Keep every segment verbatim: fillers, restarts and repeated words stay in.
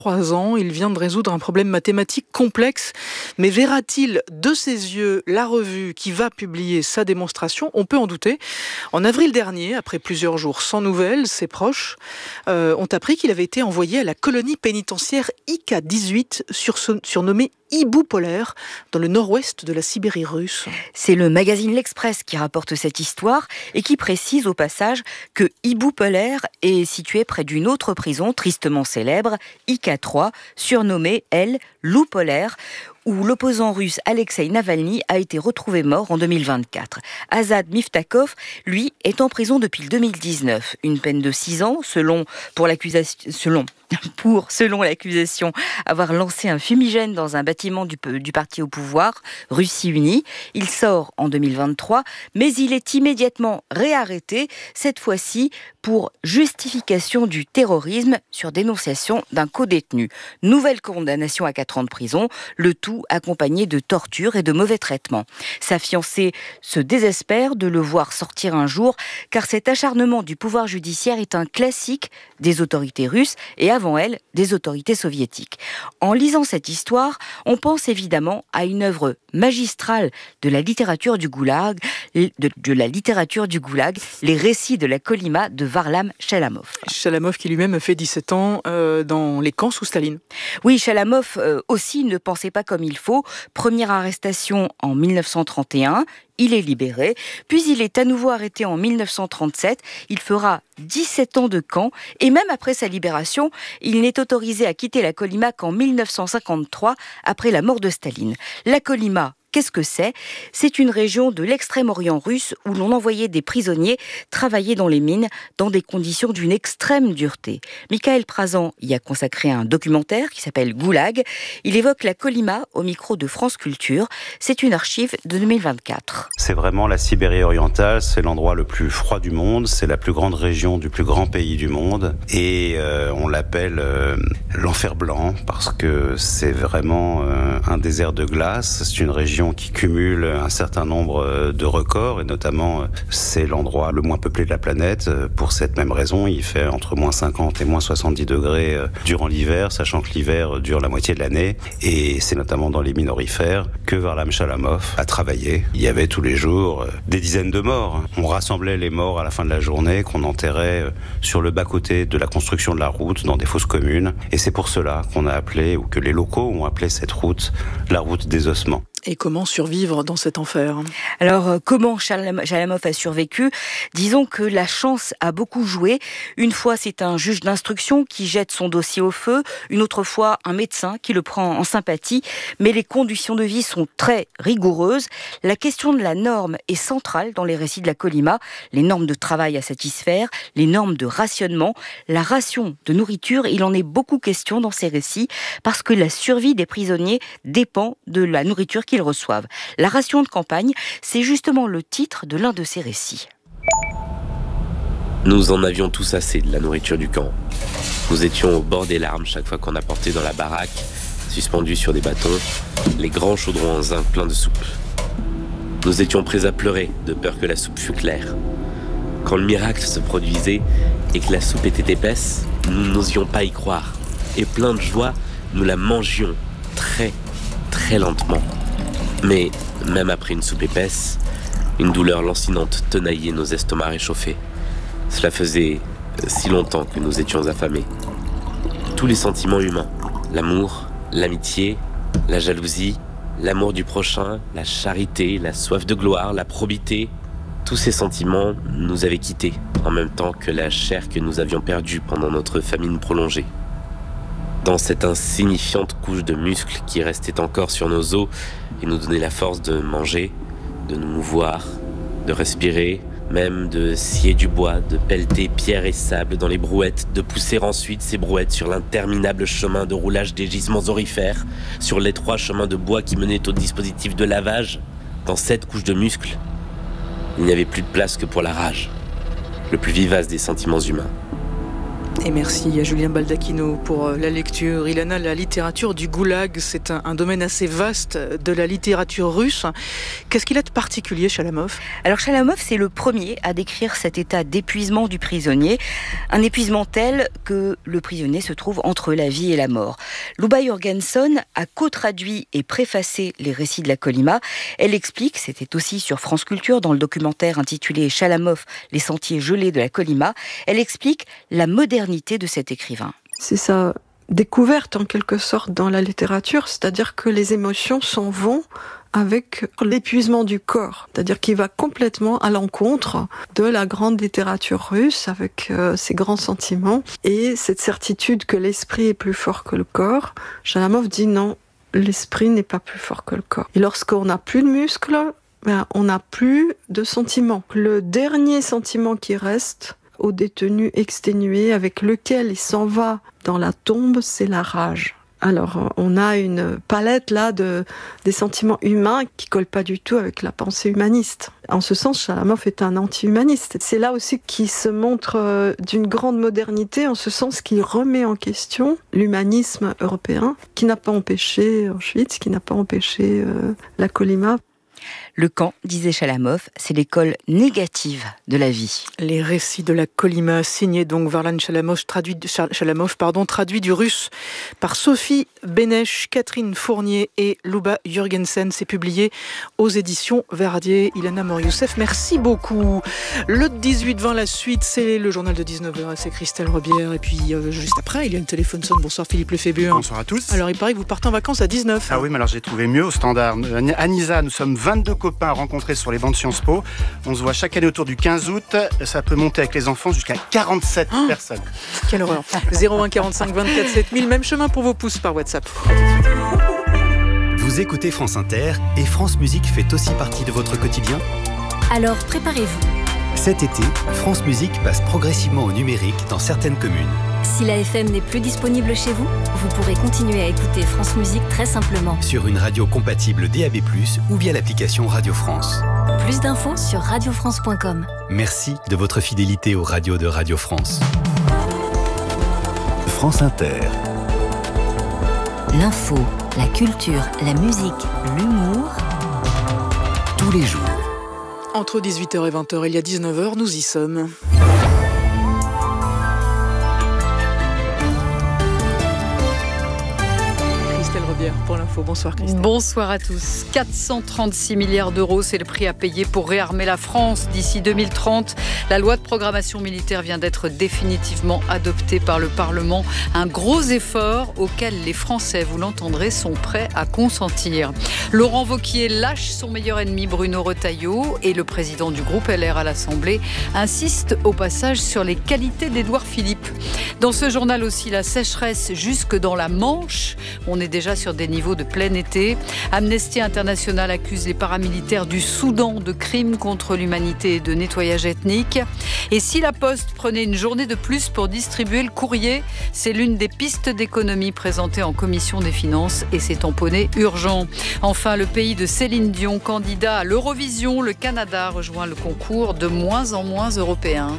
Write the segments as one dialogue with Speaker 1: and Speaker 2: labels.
Speaker 1: Trois ans, il vient de résoudre un problème mathématique complexe, mais verra-t-il de ses yeux la revue qui va publier sa démonstration ? On peut en douter. En avril dernier, après plusieurs jours sans nouvelles, ses proches euh, ont appris qu'il avait été envoyé à la colonie pénitentiaire I K dix-huit, sur, surnommée Hibou polaire, dans le nord-ouest de la Sibérie russe.
Speaker 2: C'est le magazine L'Express qui rapporte cette histoire et qui précise au passage que Hibou polaire est situé près d'une autre prison tristement célèbre, I K trois, surnommée, elle, Loup polaire, où l'opposant russe Alexei Navalny a été retrouvé mort en deux mille vingt-quatre. Azad Miftakov, lui, est en prison depuis deux mille dix-neuf. Une peine de six ans, selon, pour l'accusation, selon, pour, selon l'accusation, avoir lancé un fumigène dans un bâtiment du, du parti au pouvoir, Russie Unie. Il sort en deux mille vingt-trois, mais il est immédiatement réarrêté, cette fois-ci pour justification du terrorisme sur dénonciation d'un codétenu. Nouvelle condamnation à quatre ans de prison, le tout accompagné de tortures et de mauvais traitements. Sa fiancée se désespère de le voir sortir un jour, car cet acharnement du pouvoir judiciaire est un classique des autorités russes et avant elle, des autorités soviétiques. En lisant cette histoire, on pense évidemment à une œuvre magistrale de la littérature du Goulag, de, de la littérature du Goulag, les récits de la Kolyma de Varlam Chalamov.
Speaker 1: Chalamov qui lui-même a fait dix-sept ans euh, dans les camps sous Staline.
Speaker 2: Oui, Chalamov euh, aussi ne pensait pas comme il faut. Première arrestation en mille neuf cent trente et un, il est libéré, puis il est à nouveau arrêté en mille neuf cent trente-sept. Il fera dix-sept ans de camp et même après sa libération, il n'est autorisé à quitter la Kolyma qu'en mille neuf cent cinquante-trois, après la mort de Staline. La Kolyma, qu'est-ce que c'est ? C'est une région de l'extrême-orient russe où l'on envoyait des prisonniers travailler dans les mines dans des conditions d'une extrême dureté. Michael Prazan y a consacré un documentaire qui s'appelle Goulag. Il évoque la Kolyma au micro de France Culture. C'est une archive de deux mille vingt-quatre.
Speaker 3: C'est vraiment la Sibérie orientale, c'est l'endroit le plus froid du monde, c'est la plus grande région du plus grand pays du monde et euh, on l'appelle euh, l'enfer blanc parce que c'est vraiment euh, un désert de glace, c'est une région qui cumule un certain nombre de records et notamment c'est l'endroit le moins peuplé de la planète. Pour cette même raison, il fait entre moins cinquante et moins soixante-dix degrés durant l'hiver, sachant que l'hiver dure la moitié de l'année et c'est notamment dans les minorifères que Varlam Chalamov a travaillé. Il y avait tous les jours des dizaines de morts. On rassemblait les morts à la fin de la journée qu'on enterrait sur le bas-côté de la construction de la route dans des fosses communes et c'est pour cela qu'on a appelé ou que les locaux ont appelé cette route la route des ossements.
Speaker 1: Et comment survivre dans cet enfer ?
Speaker 2: Alors, euh, comment Chalamov a survécu ? Disons que la chance a beaucoup joué. Une fois, c'est un juge d'instruction qui jette son dossier au feu. Une autre fois, un médecin qui le prend en sympathie. Mais les conditions de vie sont très rigoureuses. La question de la norme est centrale dans les récits de la Kolyma. Les normes de travail à satisfaire, les normes de rationnement, la ration de nourriture, il en est beaucoup question dans ces récits parce que la survie des prisonniers dépend de la nourriture qu'ils reçoivent. La ration de campagne, c'est justement le titre de l'un de ces récits.
Speaker 4: Nous en avions tous assez de la nourriture du camp. Nous étions au bord des larmes chaque fois qu'on apportait dans la baraque, suspendus sur des bâtons, les grands chaudrons en zinc pleins de soupe. Nous étions prêts à pleurer de peur que la soupe fût claire. Quand le miracle se produisait et que la soupe était épaisse, nous n'osions pas y croire. Et pleins de joie, nous la mangions très, très lentement. Mais, même après une soupe épaisse, une douleur lancinante tenaillait nos estomacs réchauffés. Cela faisait si longtemps que nous étions affamés. Tous les sentiments humains, l'amour, l'amitié, la jalousie, l'amour du prochain, la charité, la soif de gloire, la probité, tous ces sentiments nous avaient quittés, en même temps que la chair que nous avions perdue pendant notre famine prolongée. Dans cette insignifiante couche de muscles qui restait encore sur nos os et nous donnait la force de manger, de nous mouvoir, de respirer, même de scier du bois, de pelleter pierre et sable dans les brouettes, de pousser ensuite ces brouettes sur l'interminable chemin de roulage des gisements aurifères, sur l'étroit chemin de bois qui menait au dispositif de lavage. Dans cette couche de muscles, il n'y avait plus de place que pour la rage, le plus vivace des sentiments humains.
Speaker 1: Et merci à Julien Baldacchino pour la lecture. Ilana, la littérature du goulag, c'est un, un domaine assez vaste de la littérature russe. Qu'est-ce qu'il a de particulier, Chalamov ?
Speaker 2: Alors Chalamov, c'est le premier à décrire cet état d'épuisement du prisonnier. Un épuisement tel que le prisonnier se trouve entre la vie et la mort. Luba Jurgenson a co-traduit et préfacé les récits de la Kolyma. Elle explique, c'était aussi sur France Culture dans le documentaire intitulé Chalamov, les sentiers gelés de la Kolyma, elle explique la modernité de cet écrivain.
Speaker 5: C'est sa découverte en quelque sorte dans la littérature, c'est-à-dire que les émotions s'en vont avec l'épuisement du corps, c'est-à-dire qu'il va complètement à l'encontre de la grande littérature russe avec euh, ses grands sentiments et cette certitude que l'esprit est plus fort que le corps. Chalamov dit non, l'esprit n'est pas plus fort que le corps. Et lorsqu'on n'a plus de muscles, ben, on n'a plus de sentiments. Le dernier sentiment qui reste au détenu exténué avec lequel il s'en va dans la tombe, c'est la rage. Alors, on a une palette là de des sentiments humains qui collent pas du tout avec la pensée humaniste. En ce sens, Chalamov est un anti-humaniste. C'est là aussi qu'il se montre d'une grande modernité, en ce sens qu'il remet en question l'humanisme européen, qui n'a pas empêché Auschwitz, qui n'a pas empêché euh, la Kolyma.
Speaker 2: Le camp, disait Chalamov, c'est l'école négative de la vie.
Speaker 1: Les récits de la Kolyma, signés donc Varlan Chalamov, traduit, Chalamov, pardon, traduit du russe par Sophie Bénèche, Catherine Fournier et Luba Jurgensen. C'est publié aux éditions Verdier. Ilana Mor-Youssef, merci beaucoup. Le dix-huit vingt, la suite, c'est le journal de dix-neuf heures, c'est Christelle Rebière. Et puis euh, juste après, il y a une téléphone sonne. Bonsoir Philippe Lefébure.
Speaker 6: Bonsoir à tous.
Speaker 1: Alors il paraît que vous partez en vacances à dix-neuf.
Speaker 6: Ah oui, mais alors j'ai trouvé mieux au standard. Anisa, nous sommes vingt-deux copains rencontrés sur les bancs de Sciences Po. On se voit chaque année autour du quinze août. Ça peut monter avec les enfants jusqu'à quarante-sept oh personnes.
Speaker 1: Quelle horreur. zéro un quarante-cinq vingt-quatre sept mille, même chemin pour vos pouces par WhatsApp.
Speaker 7: Vous écoutez France Inter et France Musique fait aussi partie de votre quotidien ?
Speaker 8: Alors préparez-vous.
Speaker 7: Cet été, France Musique passe progressivement au numérique dans certaines communes.
Speaker 8: Si la F M n'est plus disponible chez vous, vous pourrez continuer à écouter France Musique très simplement.
Speaker 7: Sur une radio compatible D A B plus, ou via l'application Radio France.
Speaker 8: Plus d'infos sur radio france point com.
Speaker 7: Merci de votre fidélité aux radios de Radio France. France Inter.
Speaker 8: L'info, la culture, la musique, l'humour.
Speaker 7: Tous les jours.
Speaker 1: Entre dix-huit heures et vingt heures, il y a dix-neuf heures, nous y sommes. Pour l'info. Bonsoir Christelle.
Speaker 9: Bonsoir à tous. quatre cent trente-six milliards d'euros, c'est le prix à payer pour réarmer la France d'ici deux mille trente. La loi de programmation militaire vient d'être définitivement adoptée par le Parlement. Un gros effort auquel les Français, vous l'entendrez, sont prêts à consentir. Laurent Wauquiez lâche son meilleur ennemi Bruno Retailleau et le président du groupe L R à l'Assemblée insiste au passage sur les qualités d'Édouard Philippe. Dans ce journal aussi, la sécheresse jusque dans la Manche. On est déjà sur des niveaux de plein été. Amnesty International accuse les paramilitaires du Soudan de crimes contre l'humanité et de nettoyage ethnique. Et si la Poste prenait une journée de plus pour distribuer le courrier, c'est l'une des pistes d'économie présentées en commission des finances et c'est tamponné urgent. Enfin, le pays de Céline Dion, candidat à l'Eurovision, le Canada rejoint le concours de moins en moins européen.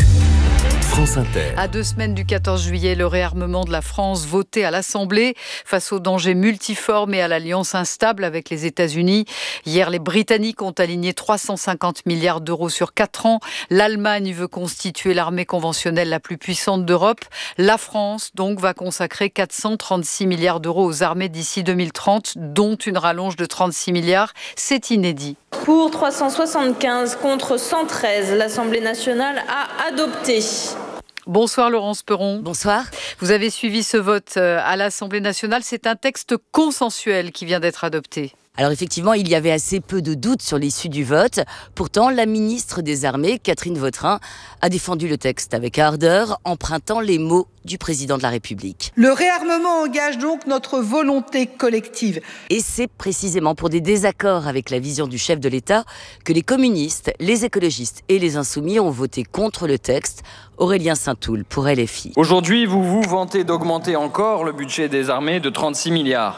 Speaker 7: France Inter.
Speaker 9: À deux semaines du quatorze juillet, le réarmement de la France voté à l'Assemblée face aux dangers multiformes et à l'alliance instable avec les États-Unis. Hier, les Britanniques ont aligné trois cent cinquante milliards d'euros sur quatre ans. L'Allemagne veut constituer l'armée conventionnelle la plus puissante d'Europe. La France, donc, va consacrer quatre cent trente-six milliards d'euros aux armées d'ici deux mille trente, dont une rallonge de trente-six milliards. C'est inédit.
Speaker 10: Pour trois cent soixante-quinze contre cent treize, l'Assemblée nationale a adopté.
Speaker 9: Bonsoir Laurence Perron.
Speaker 2: Bonsoir.
Speaker 9: Vous avez suivi ce vote à l'Assemblée nationale. C'est un texte consensuel qui vient d'être adopté.
Speaker 11: Alors effectivement, il y avait assez peu de doutes sur l'issue du vote. Pourtant, la ministre des Armées, Catherine Vautrin, a défendu le texte avec ardeur, empruntant les mots du président de la République.
Speaker 12: Le réarmement engage donc notre volonté collective.
Speaker 11: Et c'est précisément pour des désaccords avec la vision du chef de l'État que les communistes, les écologistes et les insoumis ont voté contre le texte. Aurélien Saint-Toul pour L F I.
Speaker 13: Aujourd'hui, vous vous vantez d'augmenter encore le budget des armées de trente-six milliards.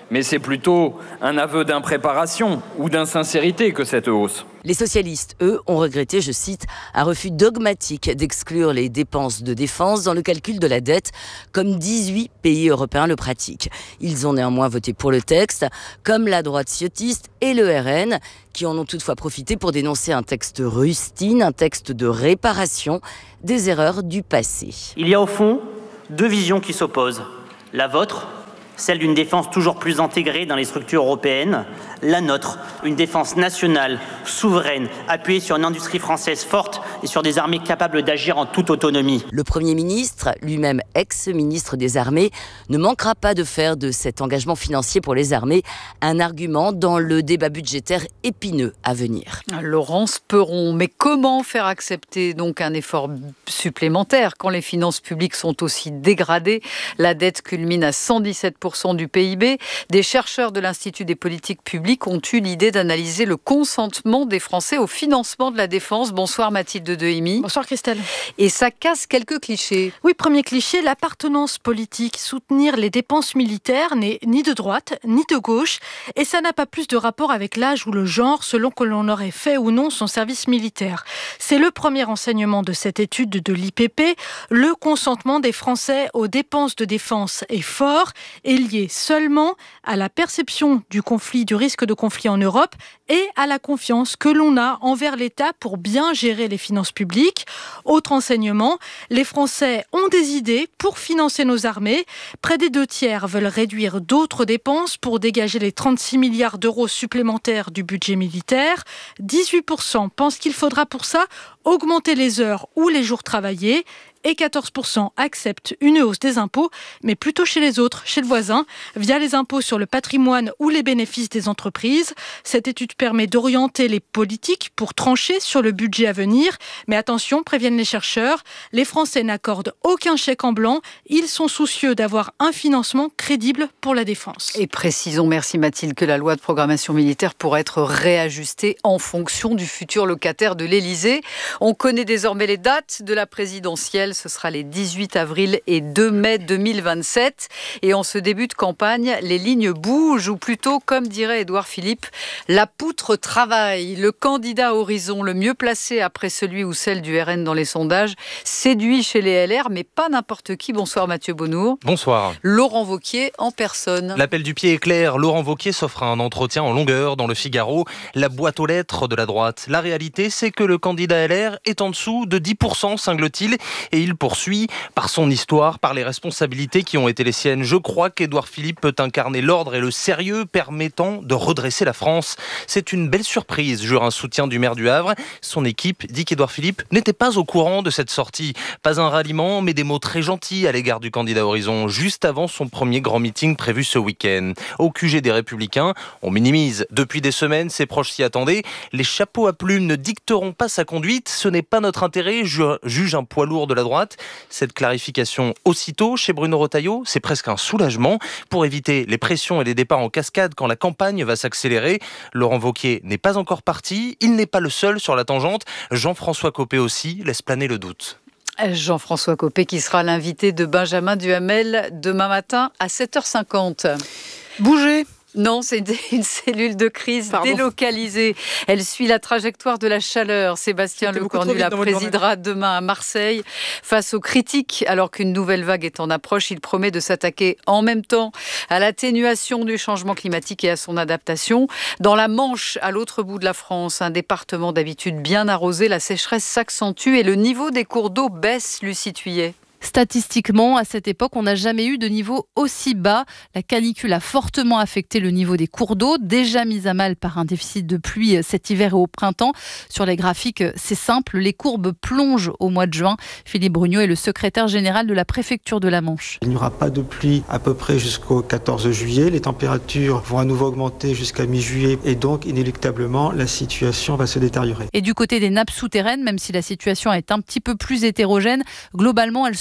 Speaker 13: Mais c'est plutôt un aveu d'impréparation ou d'insincérité que cette hausse.
Speaker 11: Les socialistes, eux, ont regretté, je cite, un refus dogmatique d'exclure les dépenses de défense dans le calcul de la dette, comme dix-huit pays européens le pratiquent. Ils ont néanmoins voté pour le texte, comme la droite ciotiste et le R N, qui en ont toutefois profité pour dénoncer un texte rustine, un texte de réparation des erreurs du passé.
Speaker 14: Il y a au fond deux visions qui s'opposent. La vôtre, celle d'une défense toujours plus intégrée dans les structures européennes, la nôtre, une défense nationale, souveraine, appuyée sur une industrie française forte et sur des armées capables d'agir en toute autonomie.
Speaker 11: Le Premier ministre, lui-même ex-ministre des Armées, ne manquera pas de faire de cet engagement financier pour les armées un argument dans le débat budgétaire épineux à venir.
Speaker 9: Laurence Perron, mais comment faire accepter donc un effort supplémentaire quand les finances publiques sont aussi dégradées? La dette culmine à cent dix-sept pour cent du P I B. Des chercheurs de l'Institut des politiques publiques ont eu l'idée d'analyser le consentement des Français au financement de la défense. Bonsoir Mathilde Dehimi.
Speaker 15: Bonsoir Christelle.
Speaker 9: Et ça casse quelques clichés.
Speaker 15: Oui, premier cliché, l'appartenance politique. Soutenir les dépenses militaires n'est ni de droite ni de gauche. Et ça n'a pas plus de rapport avec l'âge ou le genre selon que l'on aurait fait ou non son service militaire. C'est le premier enseignement de cette étude de l'I P P. Le consentement des Français aux dépenses de défense est fort et lié seulement à la perception du conflit, du risque de conflit en Europe et à la confiance que l'on a envers l'État pour bien gérer les finances publiques. Autre enseignement, les Français ont des idées pour financer nos armées. Près des deux tiers veulent réduire d'autres dépenses pour dégager les trente-six milliards d'euros supplémentaires du budget militaire. dix-huit pour cent pensent qu'il faudra pour ça augmenter les heures ou les jours travaillés. Et quatorze pour cent acceptent une hausse des impôts, mais plutôt chez les autres, chez le voisin, via les impôts sur le patrimoine ou les bénéfices des entreprises. Cette étude permet d'orienter les politiques pour trancher sur le budget à venir. Mais attention, préviennent les chercheurs, les Français n'accordent aucun chèque en blanc. Ils sont soucieux d'avoir un financement crédible pour la défense.
Speaker 9: Et précisons, merci Mathilde, que la loi de programmation militaire pourra être réajustée en fonction du futur locataire de l'Élysée. On connaît désormais les dates de la présidentielle. Ce sera les dix-huit avril et deux mai deux mille vingt-sept. Et en ce début de campagne, les lignes bougent, ou plutôt, comme dirait Édouard Philippe, la poutre travaille. Le candidat Horizon le mieux placé après celui ou celle du R N dans les sondages séduit chez les L R, mais pas n'importe qui. Bonsoir Mathieu Bonnour.
Speaker 16: Bonsoir.
Speaker 9: Laurent Wauquiez en personne.
Speaker 16: L'appel du pied est clair. Laurent Wauquiez s'offre un entretien en longueur dans le Figaro, la boîte aux lettres de la droite. La réalité, c'est que le candidat L R est en dessous de dix pour cent, cingle-t-il, et il poursuit par son histoire, par les responsabilités qui ont été les siennes. Je crois qu'Édouard Philippe peut incarner l'ordre et le sérieux permettant de redresser la France. C'est une belle surprise, jure un soutien du maire du Havre. Son équipe dit qu'Édouard Philippe n'était pas au courant de cette sortie. Pas un ralliement, mais des mots très gentils à l'égard du candidat Horizon, juste avant son premier grand meeting prévu ce week-end. Au Q G des Républicains, on minimise. Depuis des semaines, ses proches s'y attendaient. Les chapeaux à plumes ne dicteront pas sa conduite. Ce n'est pas notre intérêt, juge un poids lourd de la droite. Cette clarification aussitôt chez Bruno Retailleau, c'est presque un soulagement pour éviter les pressions et les départs en cascade quand la campagne va s'accélérer. Laurent Wauquiez n'est pas encore parti, il n'est pas le seul sur la tangente. Jean-François Copé aussi laisse planer le doute.
Speaker 9: Jean-François Copé qui sera l'invité de Benjamin Duhamel demain matin à sept heures cinquante.
Speaker 1: Bougez.
Speaker 9: Non, c'est une cellule de crise Pardon. délocalisée. Elle suit la trajectoire de la chaleur. Sébastien Lecornu la présidera demain à Marseille. Face aux critiques, alors qu'une nouvelle vague est en approche, il promet de s'attaquer en même temps à l'atténuation du changement climatique et à son adaptation. Dans la Manche, à l'autre bout de la France, un département d'habitude bien arrosé, la sécheresse s'accentue et le niveau des cours d'eau baisse, Lucie Thuillet.
Speaker 17: Statistiquement, à cette époque, on n'a jamais eu de niveau aussi bas. La canicule a fortement affecté le niveau des cours d'eau, déjà mis à mal par un déficit de pluie cet hiver et au printemps. Sur les graphiques, c'est simple, les courbes plongent au mois de juin. Philippe Brugnot est le secrétaire général de la préfecture de la Manche.
Speaker 18: Il n'y aura pas de pluie à peu près jusqu'au quatorze juillet. Les températures vont à nouveau augmenter jusqu'à mi-juillet et donc, inéluctablement, la situation va se détériorer.
Speaker 17: Et du côté des nappes souterraines, même si la situation est un petit peu plus hétérogène, globalement, elles sont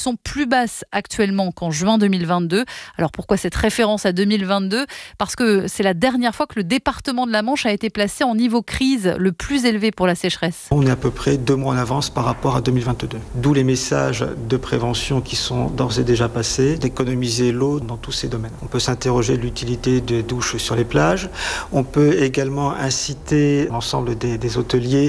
Speaker 17: sont plus basses actuellement qu'en juin deux mille vingt-deux. Alors pourquoi cette référence à deux mille vingt-deux ? Parce que c'est la dernière fois que le département de la Manche a été placé en niveau crise le plus élevé pour la sécheresse.
Speaker 18: On est à peu près deux mois en avance par rapport à deux mille vingt-deux. D'où les messages de prévention qui sont d'ores et déjà passés, d'économiser l'eau dans tous ces domaines. On peut s'interroger de l'utilité des douches sur les plages. On peut également inciter l'ensemble des, des hôteliers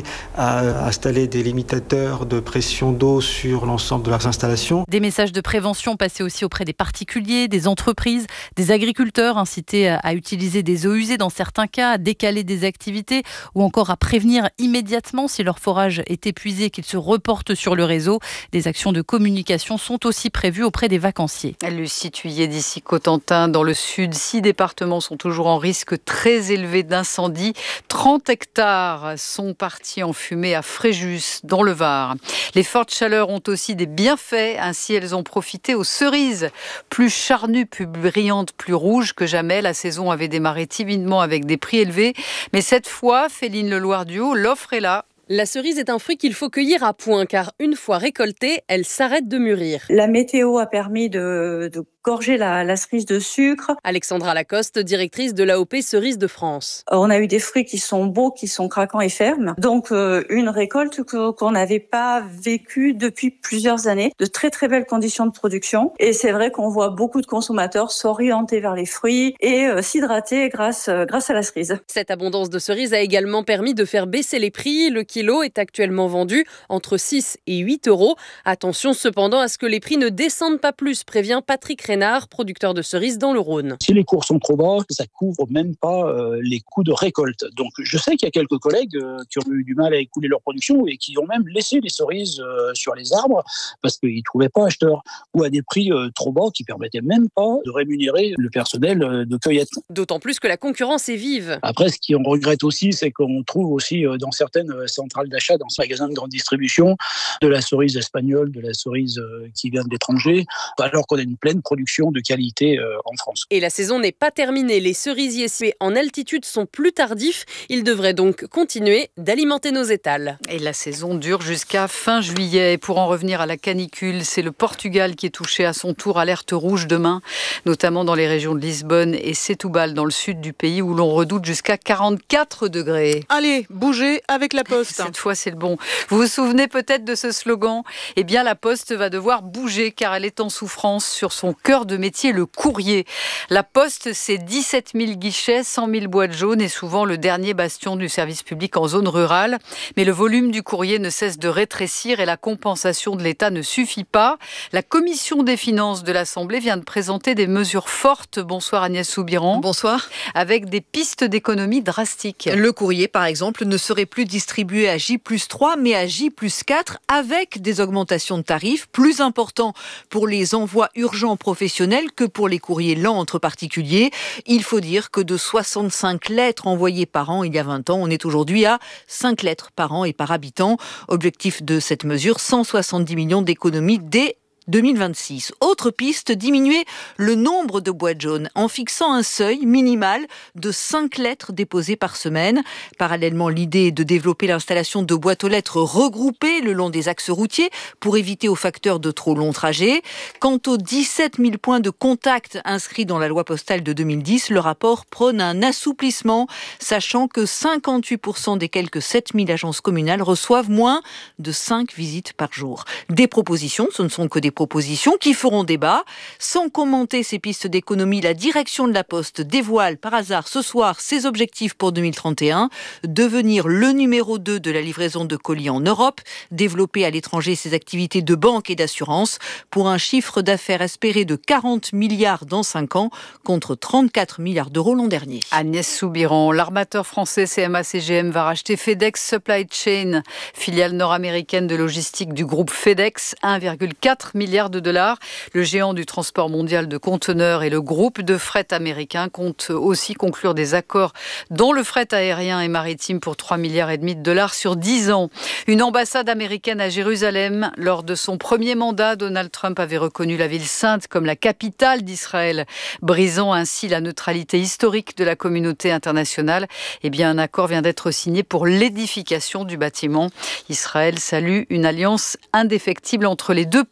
Speaker 18: à installer des limitateurs de pression d'eau sur l'ensemble de leurs installations.
Speaker 17: Des messages de prévention passés aussi auprès des particuliers, des entreprises, des agriculteurs, incités à, à utiliser des eaux usées dans certains cas, à décaler des activités ou encore à prévenir immédiatement si leur forage est épuisé, qu'ils se reportent sur le réseau. Des actions de communication sont aussi prévues auprès des vacanciers.
Speaker 9: Lucie Thuillier d'ici Cotentin, dans le sud, six départements sont toujours en risque très élevé d'incendie. trente hectares sont partis en fumée à Fréjus, dans le Var. Les fortes chaleurs ont aussi des bienfaits. Ainsi, elles ont profité aux cerises. Plus charnues, plus brillantes, plus rouges que jamais. La saison avait démarré timidement avec des prix élevés. Mais cette fois, Féline Leloir-Duhaut, l'offre est là.
Speaker 19: La cerise est un fruit qu'il faut cueillir à point, car une fois récoltée, elle s'arrête de mûrir.
Speaker 20: La météo a permis de, de gorger la, la cerise de sucre.
Speaker 19: Alexandra Lacoste, directrice de l'A O P Cerise de France.
Speaker 20: On a eu des fruits qui sont beaux, qui sont craquants et fermes. Donc euh, une récolte que, qu'on n'avait pas vécue depuis plusieurs années. De très très belles conditions de production. Et c'est vrai qu'on voit beaucoup de consommateurs s'orienter vers les fruits et euh, s'hydrater grâce, euh, grâce à la cerise.
Speaker 19: Cette abondance de cerises a également permis de faire baisser les prix. Le kilo est actuellement vendu entre six et huit euros. Attention cependant à ce que les prix ne descendent pas plus, prévient Patrick Reynard, producteur de cerises dans le Rhône.
Speaker 21: Si les cours sont trop bas, ça couvre même pas euh, les coûts de récolte. Donc je sais qu'il y a quelques collègues euh, qui ont eu du mal à écouler leur production et qui ont même laissé les cerises euh, sur les arbres parce qu'ils ne trouvaient pas acheteurs ou à des prix euh, trop bas qui permettaient même pas de rémunérer le personnel euh, de cueillette.
Speaker 19: D'autant plus que la concurrence est vive.
Speaker 21: Après, ce qu'on regrette aussi, c'est qu'on trouve aussi euh, dans certaines centrales d'achat, dans ces magasins de grande distribution, de la cerise espagnole, de la cerise euh, qui vient de l'étranger, alors qu'on a une pleine production de qualité euh, en France.
Speaker 19: Et la saison n'est pas terminée. Les cerisiers en altitude sont plus tardifs. Ils devraient donc continuer d'alimenter nos étals.
Speaker 9: Et la saison dure jusqu'à fin juillet. Pour en revenir à la canicule, c'est le Portugal qui est touché à son tour. Alerte rouge demain, notamment dans les régions de Lisbonne et Setúbal, dans le sud du pays, où l'on redoute jusqu'à quarante-quatre degrés.
Speaker 1: Allez, bougez avec la Poste.
Speaker 9: Cette fois, c'est le bon. Vous vous souvenez peut-être de ce slogan ? Eh bien, la Poste va devoir bouger car elle est en souffrance sur son cœur de métier, le courrier. La Poste, c'est dix-sept mille guichets, cent mille boîtes jaunes et souvent le dernier bastion du service public en zone rurale. Mais le volume du courrier ne cesse de rétrécir et la compensation de l'État ne suffit pas. La Commission des finances de l'Assemblée vient de présenter des mesures fortes. Bonsoir Agnès Soubiran.
Speaker 22: Bonsoir.
Speaker 9: Avec des pistes d'économie drastiques.
Speaker 22: Le courrier, par exemple, ne serait plus distribué à J plus trois, mais à J plus quatre, avec des augmentations de tarifs plus importants pour les envois urgents professionnels que pour les courriers lents entre particuliers. Il faut dire que de soixante-cinq lettres envoyées par an il y a vingt ans, on est aujourd'hui à cinq lettres par an et par habitant. Objectif de cette mesure, cent soixante-dix millions d'économies dès deux mille vingt-six. Autre piste, diminuer le nombre de boîtes jaunes en fixant un seuil minimal de cinq lettres déposées par semaine. Parallèlement, l'idée est de développer l'installation de boîtes aux lettres regroupées le long des axes routiers pour éviter aux facteurs de trop longs trajets. Quant aux dix-sept mille points de contact inscrits dans la loi postale de deux mille dix, le rapport prône un assouplissement, sachant que cinquante-huit pour cent des quelques sept mille agences communales reçoivent moins de cinq visites par jour. Des propositions, ce ne sont que des propositions qui feront débat. Sans commenter ces pistes d'économie, la direction de la Poste dévoile par hasard ce soir ses objectifs pour deux mille trente et un, devenir le numéro deux de la livraison de colis en Europe, développer à l'étranger ses activités de banque et d'assurance pour un chiffre d'affaires espéré de quarante milliards dans cinq ans contre trente-quatre milliards d'euros l'an dernier.
Speaker 9: Agnès Soubiran, l'armateur français C M A C G M va racheter FedEx Supply Chain, filiale nord-américaine de logistique du groupe FedEx, un virgule quatre milliard de dollars. Le géant du transport mondial de conteneurs et le groupe de fret américain comptent aussi conclure des accords dans le fret aérien et maritime pour trois milliards et demi de dollars sur dix ans. Une ambassade américaine à Jérusalem. Lors de son premier mandat, Donald Trump avait reconnu la ville sainte comme la capitale d'Israël, brisant ainsi la neutralité historique de la communauté internationale. Eh bien, un accord vient d'être signé pour l'édification du bâtiment. Israël salue une alliance indéfectible entre les deux pays.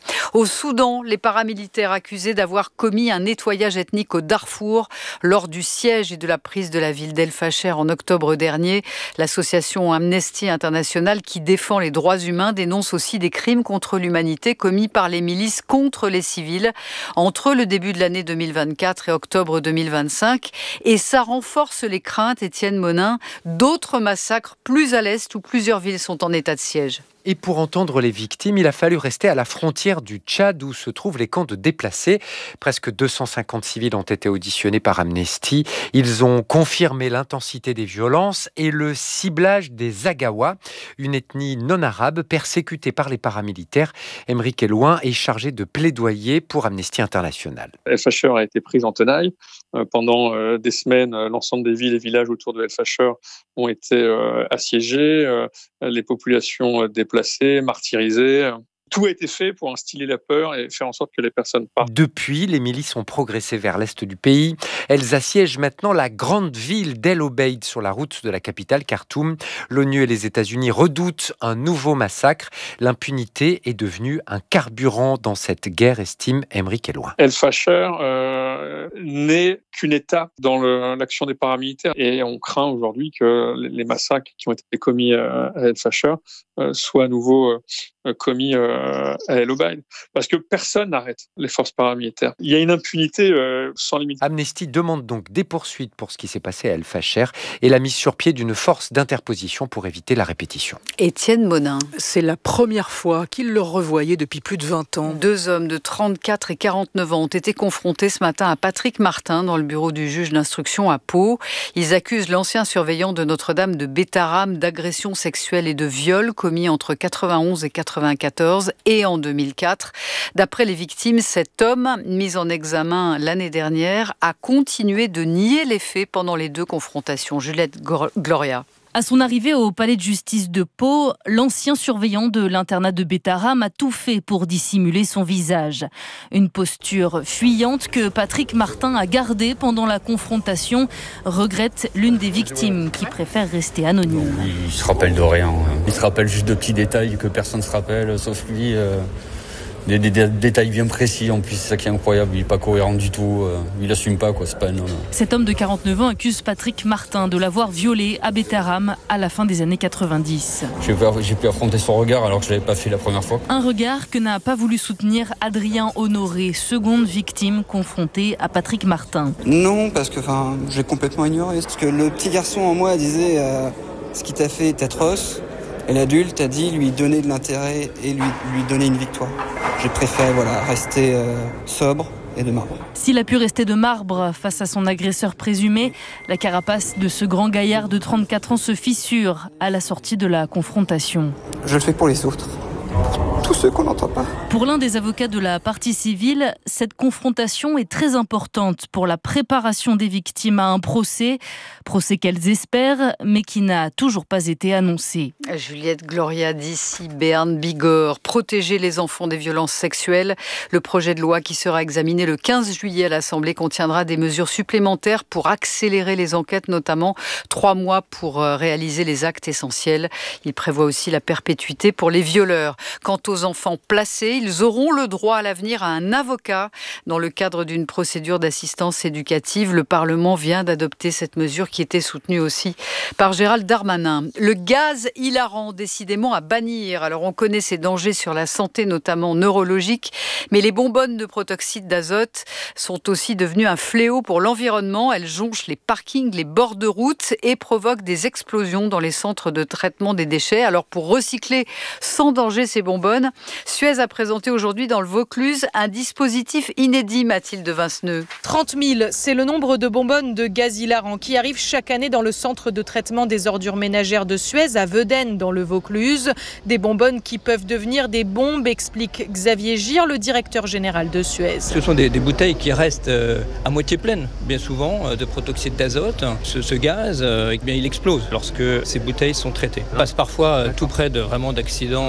Speaker 9: Au Soudan, les paramilitaires accusés d'avoir commis un nettoyage ethnique au Darfour lors du siège et de la prise de la ville d'El Fasher en octobre dernier. L'association Amnesty International, qui défend les droits humains, dénonce aussi des crimes contre l'humanité commis par les milices contre les civils entre le début de l'année deux mille vingt-quatre et octobre deux mille vingt-cinq. Et ça renforce les craintes, Étienne Monin, d'autres massacres plus à l'est où plusieurs villes sont en état de siège.
Speaker 3: Et pour entendre les victimes, il a fallu rester à la frontière du Tchad où se trouvent les camps de déplacés. Presque deux cent cinquante civils ont été auditionnés par Amnesty. Ils ont confirmé l'intensité des violences et le ciblage des Agawa, une ethnie non arabe persécutée par les paramilitaires. Émeric Elouin est chargé de plaidoyer pour Amnesty International.
Speaker 4: El Fasher a été prise en tenaille. Pendant des semaines, l'ensemble des villes et villages autour de El Fasher ont été assiégés. Les populations déplacées, martyrisées. Tout a été fait pour instiller la peur et faire en sorte que les personnes partent.
Speaker 3: Depuis, les milices ont progressé vers l'est du pays. Elles assiègent maintenant la grande ville d'El Obeid sur la route de la capitale Khartoum. L'ONU et les États-Unis redoutent un nouveau massacre. L'impunité est devenue un carburant dans cette guerre, estime Émeric Elouin.
Speaker 4: El Fasher euh, n'est qu'une étape dans le, l'action des paramilitaires et on craint aujourd'hui que les massacres qui ont été commis à El Fasher euh, soient à nouveau euh, commis euh, à El Obeid, parce que personne n'arrête les forces paramilitaires. Il y a une impunité euh, sans limite.
Speaker 3: Amnesty demande donc des poursuites pour ce qui s'est passé à El Fasher et la mise sur pied d'une force d'interposition pour éviter la répétition.
Speaker 9: Étienne Monin.
Speaker 1: C'est la première fois qu'ils le revoyaient depuis plus de vingt ans.
Speaker 9: Deux hommes de trente-quatre et quarante-neuf ans ont été confrontés ce matin à Patrick Martin dans le bureau du juge d'instruction à Pau. Ils accusent l'ancien surveillant de Notre-Dame de Bétarame d'agression sexuelle et de viol commis entre quatre-vingt-onze et quatre-vingt-quatorze et en deux mille quatre. D'après les victimes, cet homme, mis en examen l'année dernière, a continué de nier les faits pendant les deux confrontations. Juliette Gloria.
Speaker 23: À son arrivée au palais de justice de Pau, l'ancien surveillant de l'internat de Bétarame a tout fait pour dissimuler son visage. Une posture fuyante que Patrick Martin a gardée pendant la confrontation, regrette l'une des victimes qui préfère rester anonyme.
Speaker 24: Il se rappelle de rien. Il se rappelle juste de petits détails que personne ne se rappelle, sauf lui. Euh... Des, des, des détails bien précis, en plus, c'est ça qui est incroyable. Il n'est pas cohérent du tout. Euh, il n'assume pas, quoi. C'est pas un homme.
Speaker 23: Cet homme de quarante-neuf ans accuse Patrick Martin de l'avoir violé à Bétarame à la fin des années quatre-vingt-dix.
Speaker 24: J'ai pu, j'ai pu affronter son regard alors que je ne l'avais pas fait la première fois.
Speaker 23: Un regard que n'a pas voulu soutenir Adrien Honoré, seconde victime confrontée à Patrick Martin.
Speaker 25: Non, parce que j'ai complètement ignoré. Parce que le petit garçon en moi disait euh, ce qu'il t'a fait est atroce. Et l'adulte a dit lui donner de l'intérêt et lui, lui donner une victoire. J'ai préféré voilà, rester euh, sobre et de marbre.
Speaker 23: S'il a pu rester de marbre face à son agresseur présumé, la carapace de ce grand gaillard de trente-quatre ans se fissure à la sortie de la confrontation.
Speaker 25: Je le fais pour les autres. Tous ceux qu'on n'entend pas.
Speaker 23: Pour l'un des avocats de la partie civile, cette confrontation est très importante pour la préparation des victimes à un procès, procès qu'elles espèrent, mais qui n'a toujours pas été annoncé.
Speaker 9: Juliette Gloria d'ici, Béarn Bigorre. Protéger les enfants des violences sexuelles. Le projet de loi qui sera examiné le quinze juillet à l'Assemblée contiendra des mesures supplémentaires pour accélérer les enquêtes, notamment trois mois pour réaliser les actes essentiels. Il prévoit aussi la perpétuité pour les violeurs. Quant aux enfants placés, ils auront le droit à l'avenir à un avocat dans le cadre d'une procédure d'assistance éducative. Le Parlement vient d'adopter cette mesure qui était soutenue aussi par Gérald Darmanin. Le gaz hilarant, décidément à bannir. Alors on connaît ses dangers sur la santé, notamment neurologique, mais les bonbonnes de protoxyde d'azote sont aussi devenues un fléau pour l'environnement. Elles jonchent les parkings, les bords de route et provoquent des explosions dans les centres de traitement des déchets. Alors pour recycler sans danger ces bonbonnes, Suez a présenté aujourd'hui dans le Vaucluse un dispositif inédit, Mathilde Vinceneux.
Speaker 26: trente mille, c'est le nombre de bonbonnes de gaz hilarant qui arrivent chaque année dans le centre de traitement des ordures ménagères de Suez à Vedennes dans le Vaucluse. Des bonbonnes qui peuvent devenir des bombes, explique Xavier Gire, le directeur général de Suez.
Speaker 27: Ce sont des, des bouteilles qui restent euh, à moitié pleines, bien souvent, euh, de protoxyde d'azote. Ce, ce gaz, euh, eh bien, il explose lorsque ces bouteilles sont traitées. On passe parfois euh, tout près de, vraiment d'accidents euh, qui peuvent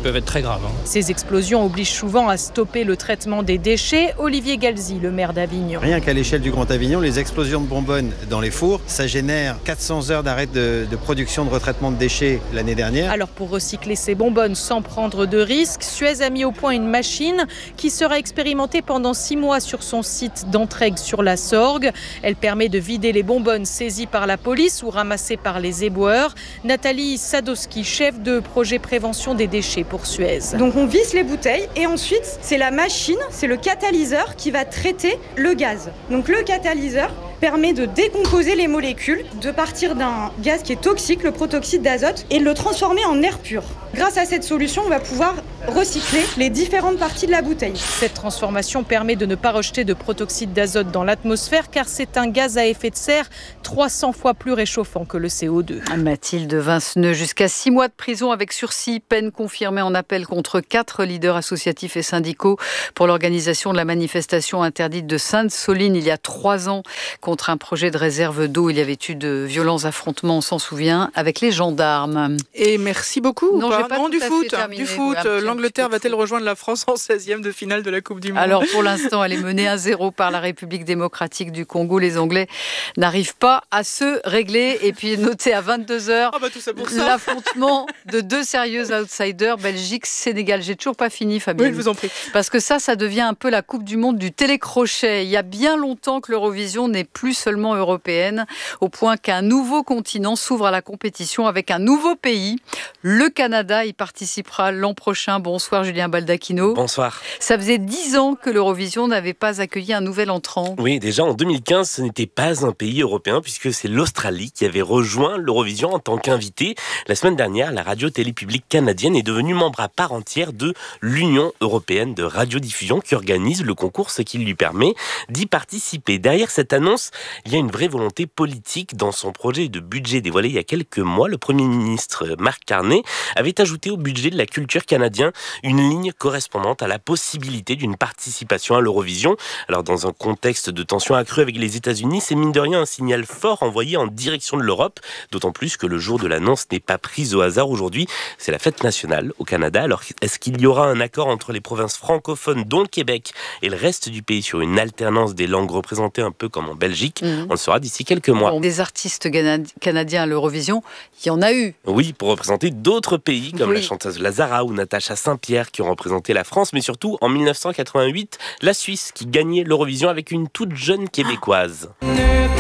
Speaker 27: peuvent être très graves. Hein.
Speaker 26: Ces explosions obligent souvent à stopper le traitement des déchets. Olivier Galzi, le maire d'Avignon.
Speaker 2: Rien qu'à l'échelle du Grand Avignon, les explosions de bonbonnes dans les fours, ça génère quatre cents heures d'arrêt de, de production de retraitement de déchets l'année dernière.
Speaker 26: Alors pour recycler ces bonbonnes sans prendre de risques, Suez a mis au point une machine qui sera expérimentée pendant six mois sur son site d'Entraigues sur la Sorgue. Elle permet de vider les bonbonnes saisies par la police ou ramassées par les éboueurs. Nathalie Sadowski, chef de projet prévention des déchets pour Suez.
Speaker 5: Donc on visse les bouteilles et ensuite c'est la machine, c'est le catalyseur qui va traiter le gaz. Donc le catalyseur permet de décomposer les molécules, de partir d'un gaz qui est toxique, le protoxyde d'azote, et de le transformer en air pur. Grâce à cette solution, on va pouvoir recycler les différentes parties de la bouteille.
Speaker 26: Cette transformation permet de ne pas rejeter de protoxyde d'azote dans l'atmosphère car c'est un gaz à effet de serre trois cents fois plus réchauffant que le C O deux.
Speaker 9: Mathilde Vinceneux, jusqu'à six mois de prison avec sursis, peine confirmée en appel contre quatre leaders associatifs et syndicaux pour l'organisation de la manifestation interdite de Sainte-Soline il y a trois ans contre un projet de réserve d'eau. Il y avait eu de violents affrontements, on s'en souvient, avec les gendarmes.
Speaker 1: Et merci beaucoup.
Speaker 9: Non,
Speaker 1: pas,
Speaker 9: j'ai pas
Speaker 1: non du foot.
Speaker 9: Terminé,
Speaker 1: du foot.
Speaker 9: voilà,
Speaker 1: L'Angleterre va-t-elle rejoindre la France en seizième de finale de la Coupe du Monde?
Speaker 9: Alors pour l'instant, elle est menée à zéro par la République démocratique du Congo. Les Anglais n'arrivent pas à se régler. Et puis noté à vingt-deux heures,
Speaker 1: ah bah tout ça pour ça.
Speaker 9: L'affrontement de deux sérieux outsiders, Belgique-Sénégal. J'ai toujours pas fini, Fabien.
Speaker 1: Oui, je vous en prie.
Speaker 9: Parce que ça, ça devient un peu la Coupe du Monde du télécrochet. Il y a bien longtemps que l'Eurovision n'est plus seulement européenne, au point qu'un nouveau continent s'ouvre à la compétition avec un nouveau pays. Le Canada y participera l'an prochain. Bonsoir Julien Baldacchino.
Speaker 5: Bonsoir.
Speaker 9: Ça faisait dix ans que l'Eurovision n'avait pas accueilli un nouvel entrant.
Speaker 5: Oui, déjà en deux mille quinze, ce n'était pas un pays européen puisque c'est l'Australie qui avait rejoint l'Eurovision en tant qu'invité. La semaine dernière, la radio-télé publique canadienne est devenue membre à part entière de l'Union européenne de radiodiffusion qui organise le concours, ce qui lui permet d'y participer. Derrière cette annonce, il y a une vraie volonté politique. Dans son projet de budget dévoilé il y a quelques mois, le Premier ministre Mark Carney avait ajouté au budget de la culture canadien une ligne correspondante à la possibilité d'une participation à l'Eurovision. Alors dans un contexte de tension accrue avec les États-Unis, c'est mine de rien un signal fort envoyé en direction de l'Europe, d'autant plus que le jour de l'annonce n'est pas pris au hasard aujourd'hui. C'est la fête nationale au Canada. Alors est-ce qu'il y aura un accord entre les provinces francophones, dont le Québec, et le reste du pays sur une alternance des langues représentées un peu comme en Belgique? mmh. On le saura d'ici quelques mois.
Speaker 9: Bon, des artistes canadiens à l'Eurovision, il y en a eu.
Speaker 5: Oui, pour représenter d'autres pays comme
Speaker 9: oui.
Speaker 5: la chanteuse Lazara ou Natacha Saint-Pierre qui ont représenté la France, mais surtout en dix-neuf cent quatre-vingt-huit, la Suisse qui gagnait l'Eurovision avec une toute jeune québécoise.
Speaker 1: Oh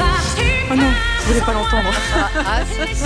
Speaker 1: non, je voulais pas l'entendre.
Speaker 9: Ah,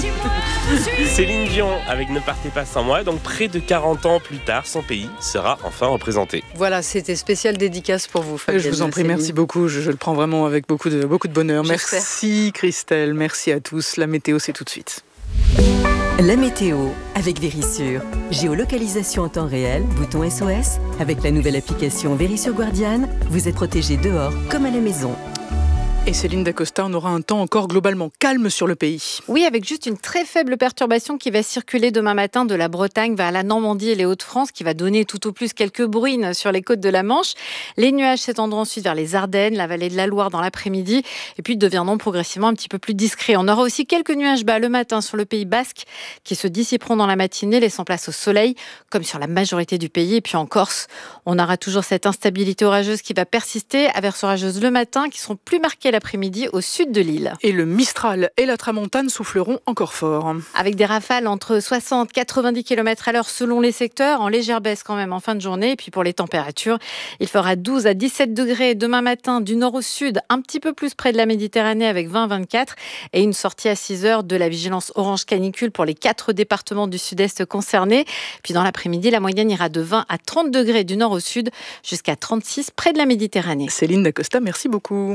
Speaker 5: Céline Dion avec Ne partez pas sans moi. Donc près de quarante ans plus tard, son pays sera enfin représenté.
Speaker 9: Voilà, c'était spécial dédicace pour vous, Fabienne.
Speaker 1: Je vous en prie, Céline. Merci beaucoup. Je, je le prends vraiment avec beaucoup de, beaucoup de bonheur.
Speaker 9: J'espère.
Speaker 1: Merci Christelle, merci à tous. La météo, c'est tout de suite.
Speaker 6: La météo avec Vérissure. Géolocalisation en temps réel, bouton S O S. Avec la nouvelle application Vérissure Guardian, vous êtes protégé dehors comme à la maison.
Speaker 1: Et Céline Dacosta, on aura un temps encore globalement calme sur le pays.
Speaker 7: Oui, avec juste une très faible perturbation qui va circuler demain matin de la Bretagne vers la Normandie et les Hauts-de-France, qui va donner tout au plus quelques bruines sur les côtes de la Manche. Les nuages s'étendront ensuite vers les Ardennes, la vallée de la Loire dans l'après-midi, et puis deviendront progressivement un petit peu plus discrets. On aura aussi quelques nuages bas le matin sur le Pays Basque, qui se dissiperont dans la matinée, laissant place au soleil, comme sur la majorité du pays. Et puis en Corse, on aura toujours cette instabilité orageuse qui va persister, averses orageuses le matin, qui seront plus marquées l'après-midi au sud de l'île.
Speaker 1: Et le Mistral et la Tramontane souffleront encore fort.
Speaker 7: Avec des rafales entre soixante et quatre-vingt-dix kilomètres à l'heure selon les secteurs, en légère baisse quand même en fin de journée. Et puis pour les températures, il fera douze à dix-sept degrés demain matin du nord au sud, un petit peu plus près de la Méditerranée avec vingt à vingt-quatre. Et une sortie à six heures de la vigilance orange canicule pour les quatre départements du sud-est concernés. Puis dans l'après-midi, la moyenne ira de vingt à trente degrés du nord au sud jusqu'à trente-six près de la Méditerranée.
Speaker 1: Céline Dacosta, merci beaucoup.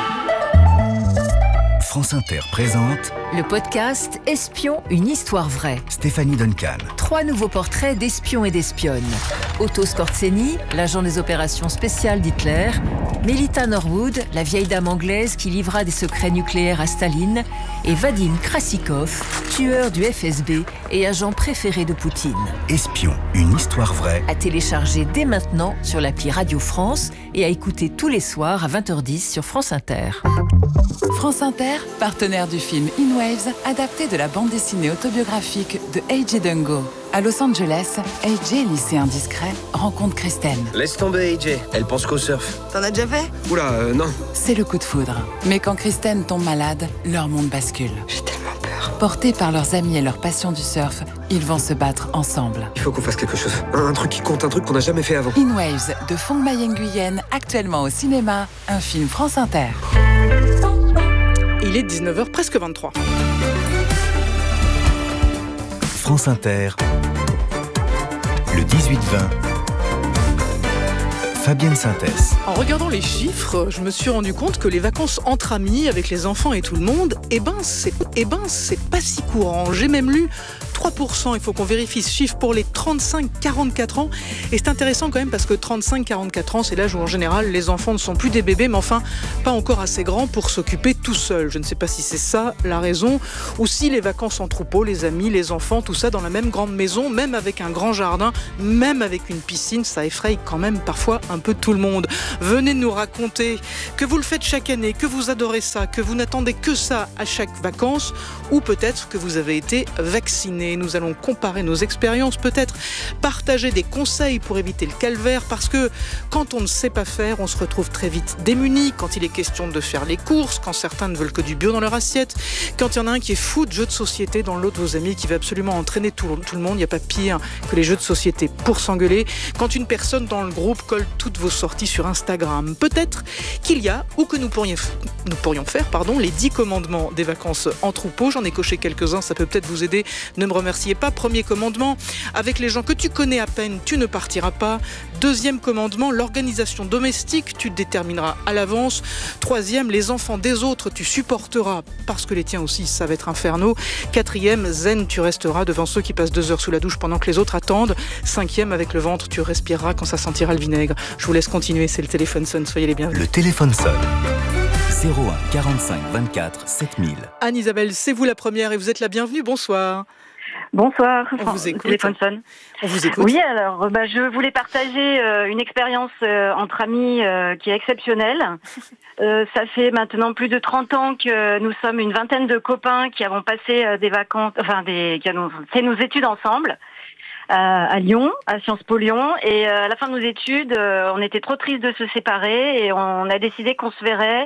Speaker 8: France Inter présente
Speaker 10: le podcast Espion, une histoire vraie.
Speaker 8: Stéphanie Duncan.
Speaker 10: Trois nouveaux portraits d'espions et d'espionnes. Otto Skorzeny, l'agent des opérations spéciales d'Hitler. Melita Norwood, la vieille dame anglaise qui livra des secrets nucléaires à Staline. Et Vadim Krasikov, tueur du F S B et agent préféré de Poutine.
Speaker 8: Espion, une histoire vraie.
Speaker 10: À télécharger dès maintenant sur l'appli Radio France et à écouter tous les soirs à vingt heures dix sur France Inter.
Speaker 12: France Inter, partenaire du film In Waves, adapté de la bande dessinée autobiographique de A J Dungo. À Los Angeles, A J, lycéen discret, rencontre Kristen.
Speaker 11: Laisse tomber, A J. Elle pense qu'au surf.
Speaker 12: T'en as déjà fait?
Speaker 11: Oula, euh, non.
Speaker 12: C'est le coup de foudre. Mais quand Kristen tombe malade, leur monde bascule. J'ai tellement peur. Portés par leurs amis et leur passion du surf, ils vont se battre ensemble.
Speaker 11: Il faut qu'on fasse quelque chose. Un, un truc qui compte, un truc qu'on n'a jamais fait avant.
Speaker 12: In Waves de Phong Mai Nguyen, actuellement au cinéma, un film France Inter.
Speaker 1: Il est dix-neuf heures, presque vingt-trois.
Speaker 8: France Inter, le dix-huit vingt, Fabienne Synthèse.
Speaker 1: En regardant les chiffres, je me suis rendu compte que les vacances entre amis, avec les enfants et tout le monde, eh ben, c'est, eh ben, c'est pas si courant. J'ai même lu trois pour cent, il faut qu'on vérifie ce chiffre pour les trente-cinq à quarante-quatre ans. Et c'est intéressant quand même parce que trente-cinq à quarante-quatre ans, c'est l'âge où en général les enfants ne sont plus des bébés, mais enfin pas encore assez grands pour s'occuper tout seuls. Je ne sais pas si c'est ça la raison, ou si les vacances en troupeau, les amis, les enfants, tout ça dans la même grande maison, même avec un grand jardin, même avec une piscine, ça effraie quand même parfois un peu tout le monde. Venez nous raconter que vous le faites chaque année, que vous adorez ça, que vous n'attendez que ça à chaque vacances, ou peut-être que vous avez été vacciné. Nous allons comparer nos expériences, peut-être partager des conseils pour éviter le calvaire, parce que quand on ne sait pas faire, on se retrouve très vite démuni, quand il est question de faire les courses, quand certains ne veulent que du bio dans leur assiette, quand il y en a un qui est fou de jeux de société, dans l'autre vos amis qui va absolument entraîner tout, tout le monde, il n'y a pas pire que les jeux de société pour s'engueuler, quand une personne dans le groupe colle toutes vos sorties sur Instagram. Peut-être qu'il y a, ou que nous pourrions, nous pourrions faire, pardon, les dix commandements des vacances en troupeau. J'en ai coché quelques-uns, ça peut peut-être vous aider. Ne me remerciez pas. Premier commandement, avec les gens que tu connais à peine, tu ne partiras pas. Deuxième commandement, l'organisation domestique, tu te détermineras à l'avance. Troisième, les enfants des autres, tu supporteras, parce que les tiens aussi, ça va être infernaux. Quatrième, zen, tu resteras devant ceux qui passent deux heures sous la douche pendant que les autres attendent. Cinquième, avec le ventre, tu respireras quand ça sentira le vinaigre. Je vous laisse continuer, c'est le téléphone sonne, soyez les bienvenus.
Speaker 8: Le téléphone sonne. zéro un quarante-cinq vingt-quatre sept mille.
Speaker 1: Anne-Isabelle, c'est vous la première et vous êtes la bienvenue. Bonsoir.
Speaker 13: Bonsoir.
Speaker 1: On vous écoute.
Speaker 13: Téléphone sonne.
Speaker 1: On vous écoute.
Speaker 13: Oui, alors, bah, je voulais partager euh, une expérience euh, entre amis euh, qui est exceptionnelle. Euh, ça fait maintenant plus de trente ans que nous sommes une vingtaine de copains qui avons passé euh, des vacances, enfin, des, qui avons fait nos études ensemble. À Lyon, à Sciences Po Lyon, et à la fin de nos études, on était trop tristes de se séparer et on a décidé qu'on se verrait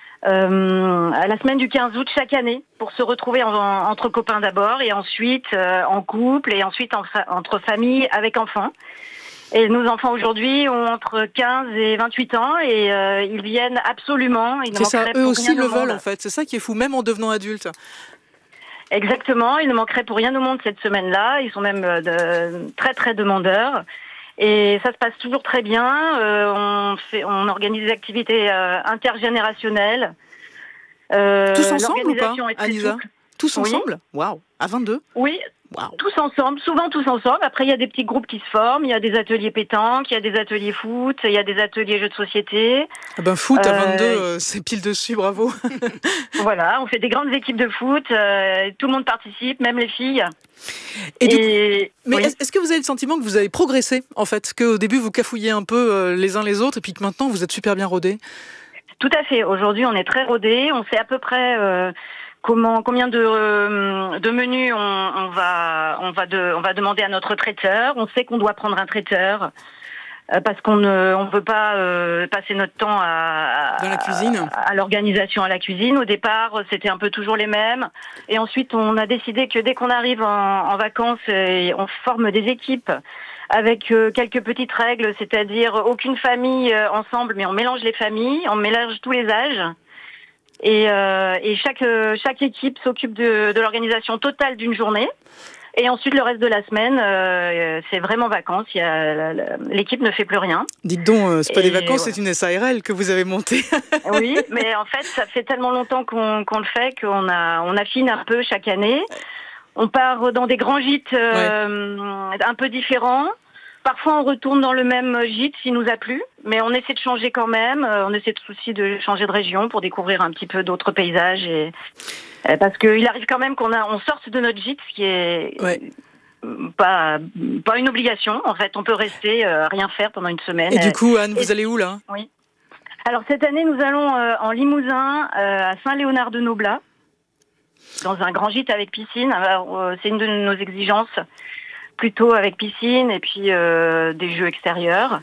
Speaker 13: euh, à la semaine du quinze août chaque année pour se retrouver en, en, entre copains d'abord et ensuite euh, en couple et ensuite en fa- entre familles avec enfants. Et nos enfants aujourd'hui ont entre quinze et vingt-huit ans et euh, ils viennent absolument. Ils
Speaker 1: c'est ça, eux aussi le veulent en fait, c'est ça qui est fou, même en devenant adultes.
Speaker 13: Exactement, il ne manquerait pour rien au monde cette semaine-là. Ils sont même de, très très demandeurs. Et ça se passe toujours très bien. Euh, on, fait, on organise des activités euh, intergénérationnelles.
Speaker 1: Euh, Tous ensemble ou pas, Anisa? Tous
Speaker 13: oui.
Speaker 1: ensemble? Waouh, à vingt-deux?
Speaker 13: Oui,
Speaker 1: wow.
Speaker 13: Tous ensemble, souvent tous ensemble. Après, il y a des petits groupes qui se forment. Il y a des ateliers pétanque, il y a des ateliers foot, il y a des ateliers jeux de société.
Speaker 1: Ah ben foot à vingt-deux, euh, euh, c'est pile dessus, bravo.
Speaker 13: Voilà, on fait des grandes équipes de foot. Euh, tout le monde participe, même les filles.
Speaker 1: Et, Et du coup, mais oui. est-ce que vous avez le sentiment que vous avez progressé, en fait, qu'au début vous cafouilliez un peu euh, les uns les autres, et puis que maintenant vous êtes super bien rodés?
Speaker 13: Tout à fait. Aujourd'hui, on est très rodés. On sait à peu près euh, comment, combien de, euh, de menus on, on va, on va, de, on va demander à notre traiteur. On sait qu'on doit prendre un traiteur. Parce qu'on ne on veut pas euh, passer notre temps à,
Speaker 1: dans la cuisine,
Speaker 13: à, à l'organisation, à la cuisine. Au départ, c'était un peu toujours les mêmes. Et ensuite, on a décidé que dès qu'on arrive en, en vacances, on forme des équipes avec euh, quelques petites règles, c'est-à-dire aucune famille euh, ensemble, mais on mélange les familles, on mélange tous les âges. Et, euh, et chaque, chaque équipe s'occupe de, de l'organisation totale d'une journée. Et ensuite, le reste de la semaine, euh, c'est vraiment vacances. Il y a, l'équipe ne fait plus rien.
Speaker 1: Dites donc, euh, c'est pas
Speaker 13: et
Speaker 1: des vacances,
Speaker 13: ouais.
Speaker 1: C'est une S A R L que vous avez montée.
Speaker 13: Oui, mais en fait, ça fait tellement longtemps qu'on, qu'on le fait qu'on a, on affine un peu chaque année. On part dans des grands gîtes euh, ouais. un peu différents. Parfois, on retourne dans le même gîte s'il nous a plu, mais on essaie de changer quand même. On essaie aussi de changer de région pour découvrir un petit peu d'autres paysages. Et parce qu'il arrive quand même qu'on a, on sorte de notre gîte, ce qui est ouais. pas pas une obligation. En fait, on peut rester euh, rien faire pendant une semaine.
Speaker 1: Et du coup, Anne, vous et, allez où là?
Speaker 13: Oui. Alors cette année, nous allons euh, en Limousin, euh, à Saint-Léonard-de-Noblat, dans un grand gîte avec piscine. Alors, euh, c'est une de nos exigences. plutôt avec piscine et puis euh, des jeux extérieurs.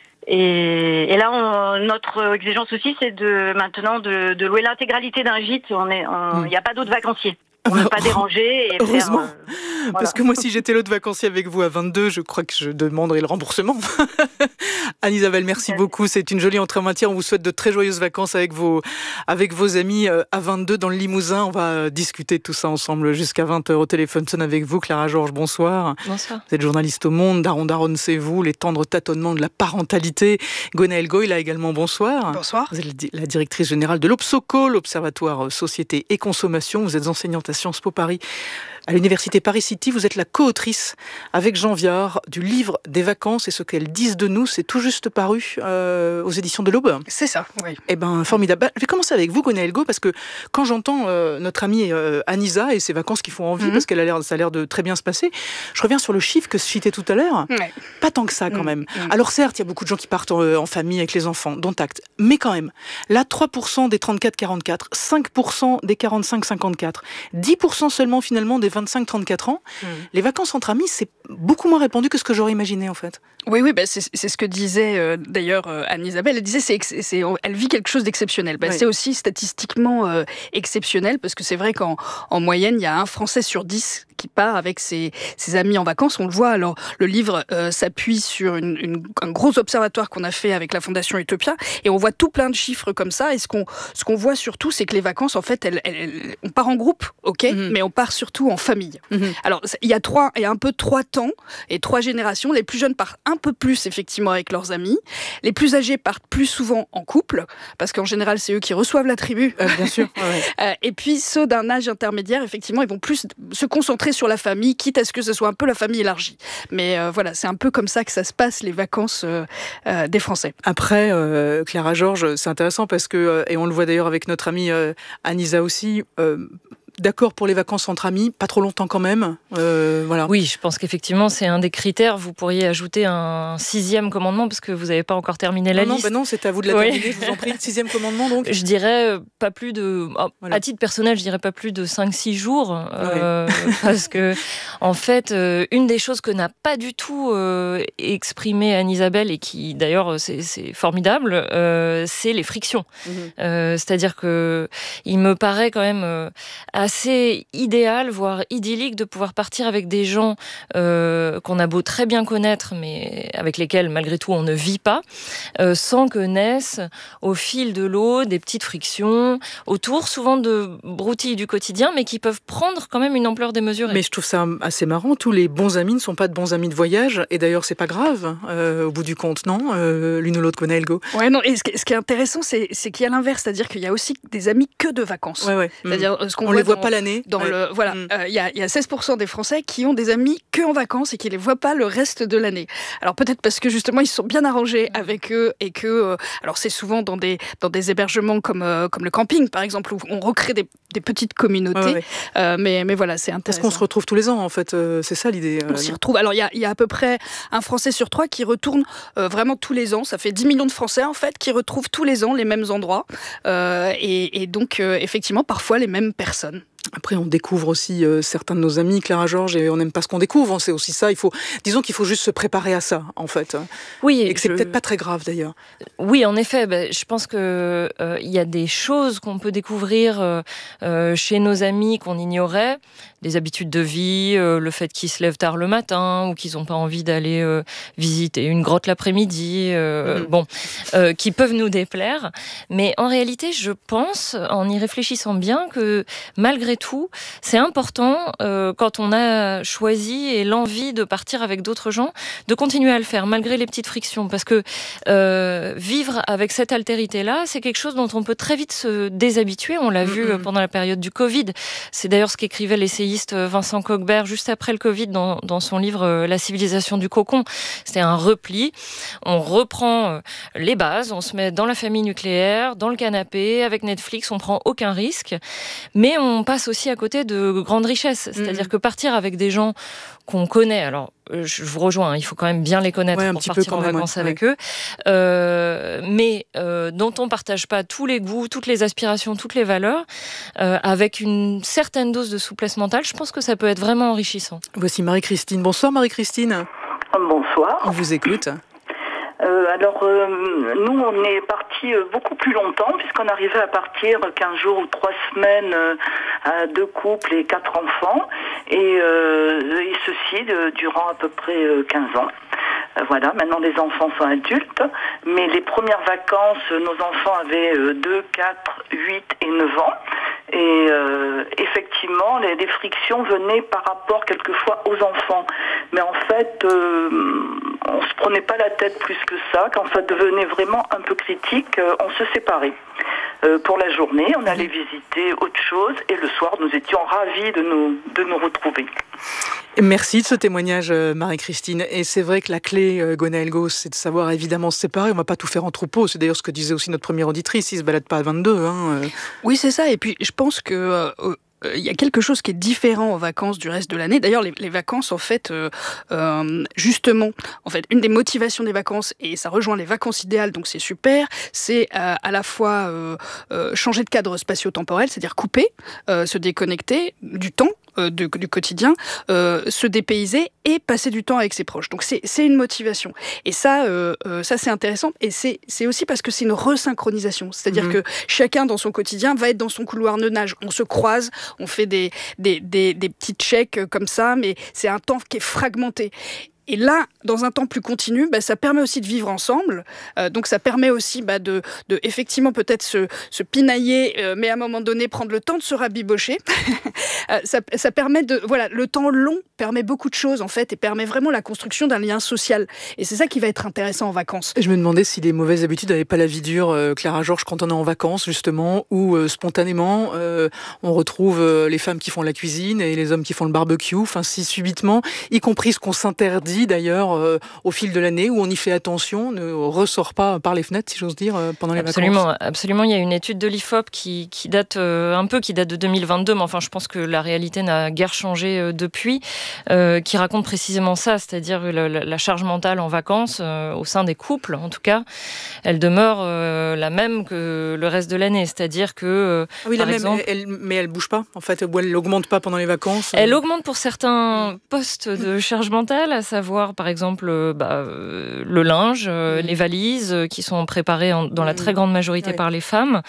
Speaker 13: Et, et là, on, notre exigence aussi, c'est de maintenant de, de louer l'intégralité d'un gîte. On est, il n'y a pas d'autres vacanciers. On ne veut pas déranger. Et
Speaker 1: heureusement,
Speaker 13: faire, euh, voilà.
Speaker 1: Parce que moi, si j'étais l'autre vacancier avec vous à vingt-deux, je crois que je demanderais le remboursement. Anne-Isabelle, merci beaucoup. C'est une jolie entrée en matière. On vous souhaite de très joyeuses vacances avec vos, avec vos amis à vingt-deux dans le Limousin. On va discuter de tout ça ensemble jusqu'à vingt heures au téléphone sonne avec vous. Clara Georges, bonsoir.
Speaker 14: Bonsoir.
Speaker 1: Vous êtes journaliste au Monde. Daron Daron, c'est vous. Les tendres tâtonnements de la parentalité. Gwenaëlle Goy, là également, bonsoir.
Speaker 15: Bonsoir.
Speaker 1: Vous êtes la directrice générale de l'Obsoco, l'Observatoire Société et Consommation. Vous êtes enseignante à Sciences Po Paris, à l'université Paris-City. Vous êtes la co-autrice avec Jean Viard du livre des vacances et ce qu'elles disent de nous. C'est tout juste paru euh, aux éditions de l'Aube.
Speaker 15: C'est ça, oui.
Speaker 1: Eh ben, formidable. Je vais commencer avec vous, Gwenaëlle Goy, parce que quand j'entends euh, notre amie euh, Anissa et ses vacances qui font envie, mm-hmm. parce qu'elle a l'air, ça a l'air de très bien se passer, je reviens sur le chiffre que je citais tout à l'heure. Ouais. Pas tant que ça, quand mm-hmm. même. Alors certes, il y a beaucoup de gens qui partent en, en famille avec les enfants, dont acte. Mais quand même, là, trois pour cent des trente-quatre quarante-quatre, cinq pour cent des quarante-cinq cinquante-quatre, dix pour cent seulement finalement des vingt-cinq trente-quatre ans, mmh. les vacances entre amis, c'est beaucoup moins répandu que ce que j'aurais imaginé en fait.
Speaker 15: Oui, oui, bah c'est, c'est ce que disait euh, d'ailleurs euh, Anne-Isabelle. Elle disait c'est, c'est, elle vit quelque chose d'exceptionnel. Bah, oui. C'est aussi statistiquement euh, exceptionnel parce que c'est vrai qu'en en moyenne, il y a un Français sur dix qui part avec ses, ses amis en vacances. On le voit. Alors, le livre euh, s'appuie sur une, une, un gros observatoire qu'on a fait avec la Fondation Utopia et on voit tout plein de chiffres comme ça. Et ce qu'on, ce qu'on voit surtout, c'est que les vacances, en fait, elles, elles, elles, on part en groupe, ok, mmh. mais on part surtout en famille. Mmh. Alors, il y a trois, il y a un peu trois temps et trois générations. Les plus jeunes partent un peu plus effectivement avec leurs amis. Les plus âgés partent plus souvent en couple parce qu'en général, c'est eux qui reçoivent la tribu.
Speaker 1: Euh, bien sûr. Ouais.
Speaker 15: euh, et puis ceux d'un âge intermédiaire, effectivement, ils vont plus se concentrer sur la famille, quitte à ce que ce soit un peu la famille élargie. Mais euh, voilà, c'est un peu comme ça que ça se passe les vacances euh, euh, des Français.
Speaker 1: Après, euh, Clara Georges, c'est intéressant parce que, euh, et on le voit d'ailleurs avec notre amie euh, Anissa aussi, euh, d'accord pour les vacances entre amis, pas trop longtemps quand même. Euh, voilà.
Speaker 14: Oui, je pense qu'effectivement, c'est un des critères. Vous pourriez ajouter un sixième commandement, parce que vous n'avez pas encore terminé la
Speaker 1: non,
Speaker 14: liste.
Speaker 1: Non, bah non, c'est à vous de la oui. terminer, je vous en prie. Le sixième commandement, donc
Speaker 14: je dirais pas plus de... Oh, voilà. À titre personnel, je dirais pas plus de cinq six jours. Euh, ouais. Parce que, en fait, euh, une des choses que n'a pas du tout euh, exprimé Anne-Isabelle, et qui, d'ailleurs, c'est, c'est formidable, euh, c'est les frictions. Mm-hmm. Euh, c'est-à-dire que il me paraît quand même... Euh, assez idéal, voire idyllique, de pouvoir partir avec des gens euh, qu'on a beau très bien connaître, mais avec lesquels, malgré tout, on ne vit pas, euh, sans que naissent, au fil de l'eau, des petites frictions, autour souvent de broutilles du quotidien, mais qui peuvent prendre quand même une ampleur démesurée.
Speaker 1: Mais je trouve ça assez marrant, tous les bons amis ne sont pas de bons amis de voyage, et d'ailleurs, c'est pas grave, euh, au bout du compte, non euh, l'une ou l'autre, Gwenaëlle Goy.
Speaker 15: Ouais, non, et ce qui, ce qui est intéressant, c'est, c'est qu'il y a l'inverse, c'est-à-dire qu'il y a aussi des amis que de vacances.
Speaker 1: Ouais, ouais.
Speaker 15: C'est-à-dire, ce qu'on
Speaker 1: on
Speaker 15: voit
Speaker 1: les voit
Speaker 15: dans,
Speaker 1: pas l'année.
Speaker 15: Dans
Speaker 1: ouais.
Speaker 15: le, voilà, il mm. euh, y, a, y a seize pour cent des Français qui ont des amis que en vacances et qui les voient pas le reste de l'année. Alors peut-être parce que justement ils se sont bien arrangés avec eux et que, euh, alors c'est souvent dans des dans des hébergements comme euh, comme le camping par exemple où on recrée des, des petites communautés. Ouais, ouais. Euh, mais mais voilà, c'est intéressant.
Speaker 1: Parce qu'on se retrouve tous les ans en fait, euh, c'est ça l'idée.
Speaker 15: Euh, on s'y retrouve. Alors il y a il y a à peu près un Français sur trois qui retourne euh, vraiment tous les ans. Ça fait dix millions de Français en fait qui retrouvent tous les ans les mêmes endroits euh, et, et donc euh, effectivement parfois les mêmes personnes.
Speaker 1: Après, on découvre aussi euh, certains de nos amis, Clara Georges, et on n'aime pas ce qu'on découvre. C'est aussi ça. Il faut, disons qu'il faut juste se préparer à ça, en fait.
Speaker 14: Oui,
Speaker 1: et que c'est
Speaker 14: je...
Speaker 1: peut-être pas très grave, d'ailleurs.
Speaker 14: Oui, en effet. Ben, je pense que il euh, y a des choses qu'on peut découvrir euh, euh, chez nos amis qu'on ignorait, des habitudes de vie, euh, le fait qu'ils se lèvent tard le matin ou qu'ils n'ont pas envie d'aller euh, visiter une grotte l'après-midi. Euh, mmh. Bon, euh, qui peuvent nous déplaire. Mais en réalité, je pense, en y réfléchissant bien, que malgré tout, c'est important euh, quand on a choisi et l'envie de partir avec d'autres gens, de continuer à le faire malgré les petites frictions, parce que euh, vivre avec cette altérité-là, c'est quelque chose dont on peut très vite se déshabituer. On l'a mm-hmm. vu pendant la période du Covid. C'est d'ailleurs ce qu'écrivait l'essayiste Vincent Kochbert juste après le Covid dans, dans son livre La civilisation du cocon. C'était un repli. On reprend les bases, on se met dans la famille nucléaire, dans le canapé, avec Netflix, on prend aucun risque, mais on passe aussi à côté de grandes richesses. C'est-à-dire mmh. que partir avec des gens qu'on connaît, alors je vous rejoins, il faut quand même bien les connaître ouais, pour partir en vacances même, avec ouais. eux, euh, mais euh, dont on ne partage pas tous les goûts, toutes les aspirations, toutes les valeurs, euh, avec une certaine dose de souplesse mentale, je pense que ça peut être vraiment enrichissant.
Speaker 1: Voici Marie-Christine. Bonsoir Marie-Christine.
Speaker 16: Bonsoir.
Speaker 1: On vous écoute.
Speaker 16: Euh, alors, euh, nous, on est partis euh, beaucoup plus longtemps, puisqu'on arrivait à partir quinze jours ou trois semaines euh, à deux couples et quatre enfants, et, euh, et ceci de, durant à peu près euh, quinze ans. Euh, voilà, maintenant les enfants sont adultes, mais les premières vacances, nos enfants avaient euh, deux, quatre, huit et neuf ans, et euh, effectivement, les, les frictions venaient par rapport quelquefois aux enfants. Mais en fait, euh, on se prenait pas la tête plus que ça. Quand ça devenait vraiment un peu critique, euh, on se séparait. Euh, pour la journée, on allait visiter autre chose, et le soir, nous étions ravis de nous, de nous retrouver.
Speaker 1: Merci de ce témoignage, Marie-Christine. Et c'est vrai que la clé, Gwenaëlle Gauss, c'est de savoir évidemment se séparer. On ne va pas tout faire en troupeau. C'est d'ailleurs ce que disait aussi notre première auditrice. Ils ne se baladent pas à vingt-deux. Hein.
Speaker 15: Oui, c'est ça. Et puis, je pense que... Euh, il y a quelque chose qui est différent aux vacances du reste de l'année. D'ailleurs, les, les vacances, en fait, euh, euh, justement, en fait, une des motivations des vacances, et ça rejoint les vacances idéales, donc c'est super, c'est euh, à la fois euh, euh, changer de cadre spatio-temporel, c'est-à-dire couper, euh, se déconnecter du temps, euh, de, du quotidien, euh, se dépayser et passer du temps avec ses proches. Donc c'est, c'est une motivation. Et ça, euh, euh, ça c'est intéressant. Et c'est, c'est aussi parce que c'est une resynchronisation. C'est-à-dire mmh. que chacun dans son quotidien va être dans son couloir de nage. On se croise, on fait des, des, des, des petits checks comme ça, mais c'est un temps qui est fragmenté. Et là, dans un temps plus continu, bah, ça permet aussi de vivre ensemble. Euh, donc, ça permet aussi bah, de, de, effectivement, peut-être se, se pinailler, euh, mais à un moment donné, prendre le temps de se rabibocher. euh, ça, ça permet de... Voilà, le temps long permet beaucoup de choses, en fait, et permet vraiment la construction d'un lien social. Et c'est ça qui va être intéressant en vacances.
Speaker 1: Je me demandais si les mauvaises habitudes n'avaient pas la vie dure, euh, Clara Georges, quand on est en vacances, justement, où euh, spontanément, euh, on retrouve euh, les femmes qui font la cuisine et les hommes qui font le barbecue. Enfin, si subitement, y compris ce qu'on s'interdit, d'ailleurs euh, au fil de l'année, où on y fait attention, ne ressort pas par les fenêtres, si j'ose dire, euh, pendant les
Speaker 14: absolument,
Speaker 1: vacances.
Speaker 14: Absolument, il y a une étude de l'I F O P qui, qui date euh, un peu, qui date de deux mille vingt-deux, mais enfin je pense que la réalité n'a guère changé euh, depuis, euh, qui raconte précisément ça, c'est-à-dire la, la, la charge mentale en vacances, euh, au sein des couples en tout cas, elle demeure euh, la même que le reste de l'année, c'est-à-dire que euh,
Speaker 1: ah oui,
Speaker 14: par
Speaker 1: la
Speaker 14: exemple,
Speaker 1: même, elle, mais elle bouge pas, en fait, elle n'augmente pas pendant les vacances.
Speaker 14: Elle euh... augmente pour certains postes de charge mentale, à savoir par exemple bah, euh, le linge, euh, mmh. les valises euh, qui sont préparées en, dans la très grande majorité ouais. par les femmes.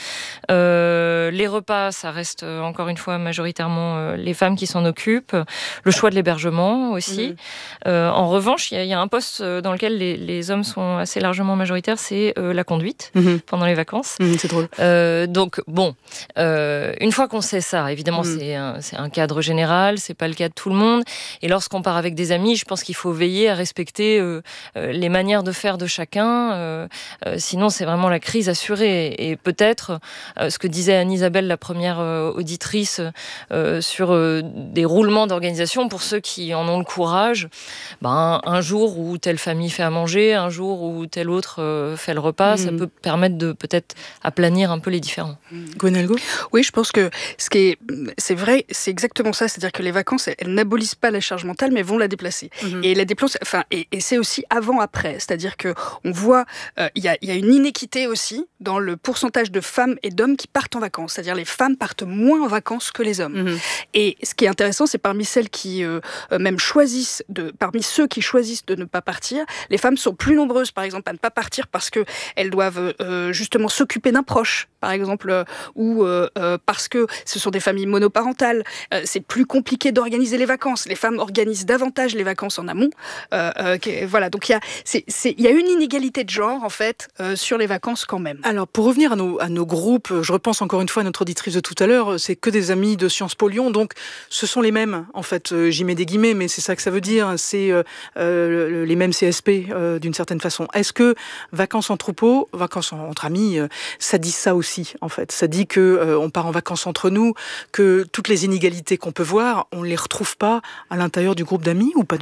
Speaker 14: Euh, les repas, ça reste euh, encore une fois majoritairement euh, les femmes qui s'en occupent. Le choix de l'hébergement aussi. Mmh. Euh, en revanche, il y, y a un poste dans lequel les, les hommes sont assez largement majoritaires, c'est euh, la conduite mmh. pendant les vacances.
Speaker 1: Mmh, c'est drôle.
Speaker 14: Euh, donc bon, euh, une fois qu'on sait ça, évidemment mmh. c'est, un, c'est un cadre général, c'est pas le cas de tout le monde. Et lorsqu'on part avec des amis, je pense qu'il faut veiller à respecter euh, euh, les manières de faire de chacun, euh, euh, sinon c'est vraiment la crise assurée. Et peut-être euh, ce que disait Anne-Isabelle, la première euh, auditrice, euh, sur euh, des roulements d'organisation pour ceux qui en ont le courage, ben, un jour où telle famille fait à manger, un jour où tel autre euh, fait le repas, mmh. ça peut permettre de peut-être aplanir un peu les différends.
Speaker 1: Gwenaëlle Gauss ?
Speaker 15: Oui, je pense que ce qui est, c'est vrai, c'est exactement ça, c'est-à-dire que les vacances, elles, elles n'abolissent pas la charge mentale, mais vont la déplacer. Mmh. Et la déplace, enfin, et, et c'est aussi avant-après, c'est-à-dire que on voit, il euh, y, a, y a une inéquité aussi dans le pourcentage de femmes et d'hommes qui partent en vacances, c'est-à-dire les femmes partent moins en vacances que les hommes. Mmh. Et ce qui est intéressant, c'est parmi celles qui euh, même choisissent de, parmi ceux qui choisissent de ne pas partir, les femmes sont plus nombreuses, par exemple, à ne pas partir parce que elles doivent euh, justement s'occuper d'un proche, par exemple, euh, ou euh, euh, parce que ce sont des familles monoparentales. Euh, c'est plus compliqué d'organiser les vacances. Les femmes organisent davantage les vacances en amont. Euh, euh, voilà, donc il y a, c'est, c'est, y a une inégalité de genre en fait euh, sur les vacances quand même.
Speaker 1: Alors pour revenir à nos, à nos groupes, je repense encore une fois à notre auditrice de tout à l'heure, c'est que des amis de Sciences Po Lyon, donc ce sont les mêmes en fait, euh, j'y mets des guillemets, mais c'est ça que ça veut dire, c'est euh, euh, les mêmes C S P euh, d'une certaine façon. Est-ce que vacances en troupeau, vacances entre amis, euh, ça dit ça aussi en fait, ça dit que euh, on part en vacances entre nous, que toutes les inégalités qu'on peut voir, on les retrouve pas à l'intérieur du groupe d'amis ou pas du tout ?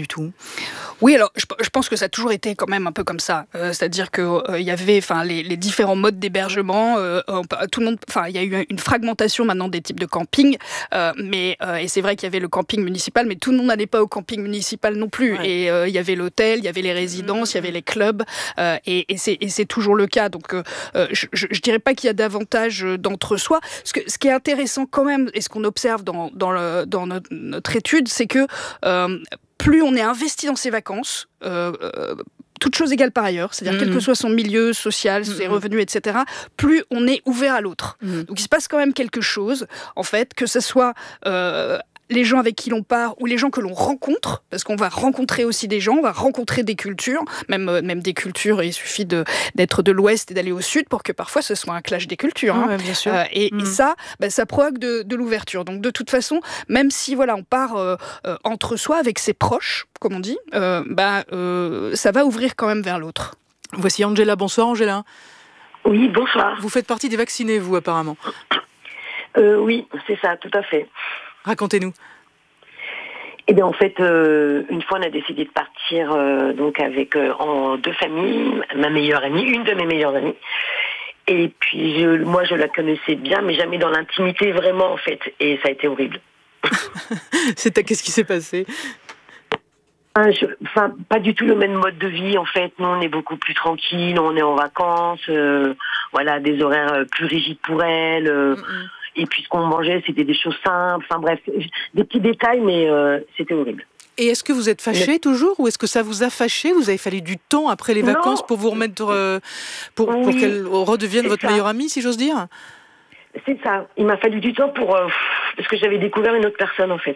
Speaker 15: Oui, alors je, je pense que ça a toujours été quand même un peu comme ça. Euh, c'est-à-dire qu'il euh, y avait les, les différents modes d'hébergement. Euh, tout le monde, il y a eu une fragmentation maintenant des types de camping. Euh, mais, euh, et c'est vrai qu'il y avait le camping municipal, mais tout le monde n'allait pas au camping municipal non plus. Ouais. Et euh, il y avait l'hôtel, il y avait les résidences, il y avait les clubs. Euh, et, et, c'est, et c'est toujours le cas. Donc euh, je ne dirais pas qu'il y a davantage d'entre-soi. Ce, que, ce qui est intéressant quand même, et ce qu'on observe dans, dans, le, dans notre, notre étude, c'est que euh, plus on est investi dans ses vacances, euh, euh, toutes choses égales par ailleurs, c'est-à-dire mmh. quel que soit son milieu social, ses mmh. revenus, et cetera, plus on est ouvert à l'autre. Mmh. Donc il se passe quand même quelque chose, en fait, que ce soit euh, les gens avec qui l'on part ou les gens que l'on rencontre, parce qu'on va rencontrer aussi des gens, on va rencontrer des cultures, même, même des cultures, il suffit de, d'être de l'Ouest et d'aller au Sud pour que parfois ce soit un clash des cultures.
Speaker 1: Ah,
Speaker 15: hein.
Speaker 1: ouais, bien sûr.
Speaker 15: Euh, et,
Speaker 1: mmh.
Speaker 15: et ça, bah, ça provoque de, de l'ouverture. Donc de toute façon, même si voilà, on part euh, euh, entre soi, avec ses proches, comme on dit, euh, bah, euh, ça va ouvrir quand même vers l'autre.
Speaker 1: Voici Angela. Bonsoir Angela.
Speaker 4: Oui, bonsoir.
Speaker 1: Vous faites partie des vaccinés, vous, apparemment.
Speaker 4: Euh, oui, c'est ça, tout à fait.
Speaker 1: Racontez-nous.
Speaker 4: Eh bien, en fait, euh, une fois, on a décidé de partir euh, donc avec euh, en deux familles, ma meilleure amie, une de mes meilleures amies. Et puis, je, moi, je la connaissais bien, mais jamais dans l'intimité, vraiment, en fait. Et ça a été horrible.
Speaker 1: C'est, qu'est-ce qui s'est passé ?
Speaker 4: Enfin, je, enfin, pas du tout le même mode de vie, en fait. Nous, on est beaucoup plus tranquille, on est en vacances, euh, voilà, des horaires plus rigides pour elle. Euh, mm-hmm. Et puis, ce qu'on mangeait, c'était des choses simples. Enfin, bref, des petits détails, mais euh, c'était horrible.
Speaker 1: Et est-ce que vous êtes fâchée mais... toujours, ou est-ce que ça vous a fâché ? Vous avez fallu du temps après les vacances non. pour vous remettre, euh, pour, oui, pour qu'elle redevienne votre ça. meilleure amie, si j'ose dire ?
Speaker 4: C'est ça. Il m'a fallu du temps pour... Euh, parce que j'avais découvert une autre personne, en fait.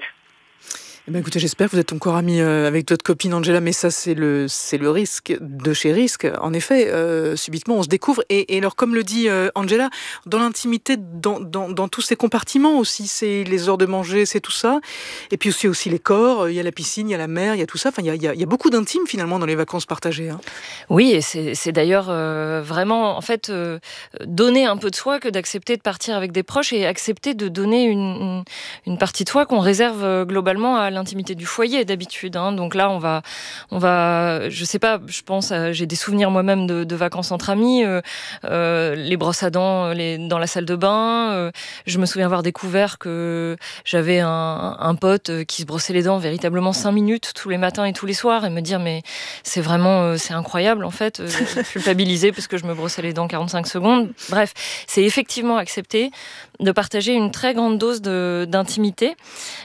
Speaker 1: Eh bien, écoutez, j'espère que vous êtes encore amie euh, avec votre copine Angela, mais ça, c'est le, c'est le risque de chez risque. En effet, euh, subitement, on se découvre. Et, et alors, comme le dit euh, Angela, dans l'intimité, dans, dans, dans tous ces compartiments aussi, c'est les heures de manger, c'est tout ça. Et puis aussi, aussi les corps, il y a la piscine, il y a la mer, il y a tout ça. Enfin, il y a, il y a, il y a beaucoup d'intime, finalement, dans les vacances partagées. Hein.
Speaker 14: Oui, et c'est, c'est d'ailleurs euh, vraiment, en fait, euh, donner un peu de soi que d'accepter de partir avec des proches et accepter de donner une, une, une partie de soi qu'on réserve euh, globalement à l'intimité du foyer d'habitude. Hein. Donc là, on va, on va, je sais pas, je pense, à, j'ai des souvenirs moi-même de, de vacances entre amis, euh, euh, les brosses à dents les, dans la salle de bain. Euh, je me souviens avoir découvert que j'avais un, un pote qui se brossait les dents véritablement cinq minutes tous les matins et tous les soirs et me dire mais c'est vraiment, euh, c'est incroyable en fait. Euh, je culpabilisais parce que je me brossais les dents quarante-cinq secondes. Bref, c'est effectivement accepter de partager une très grande dose de, d'intimité.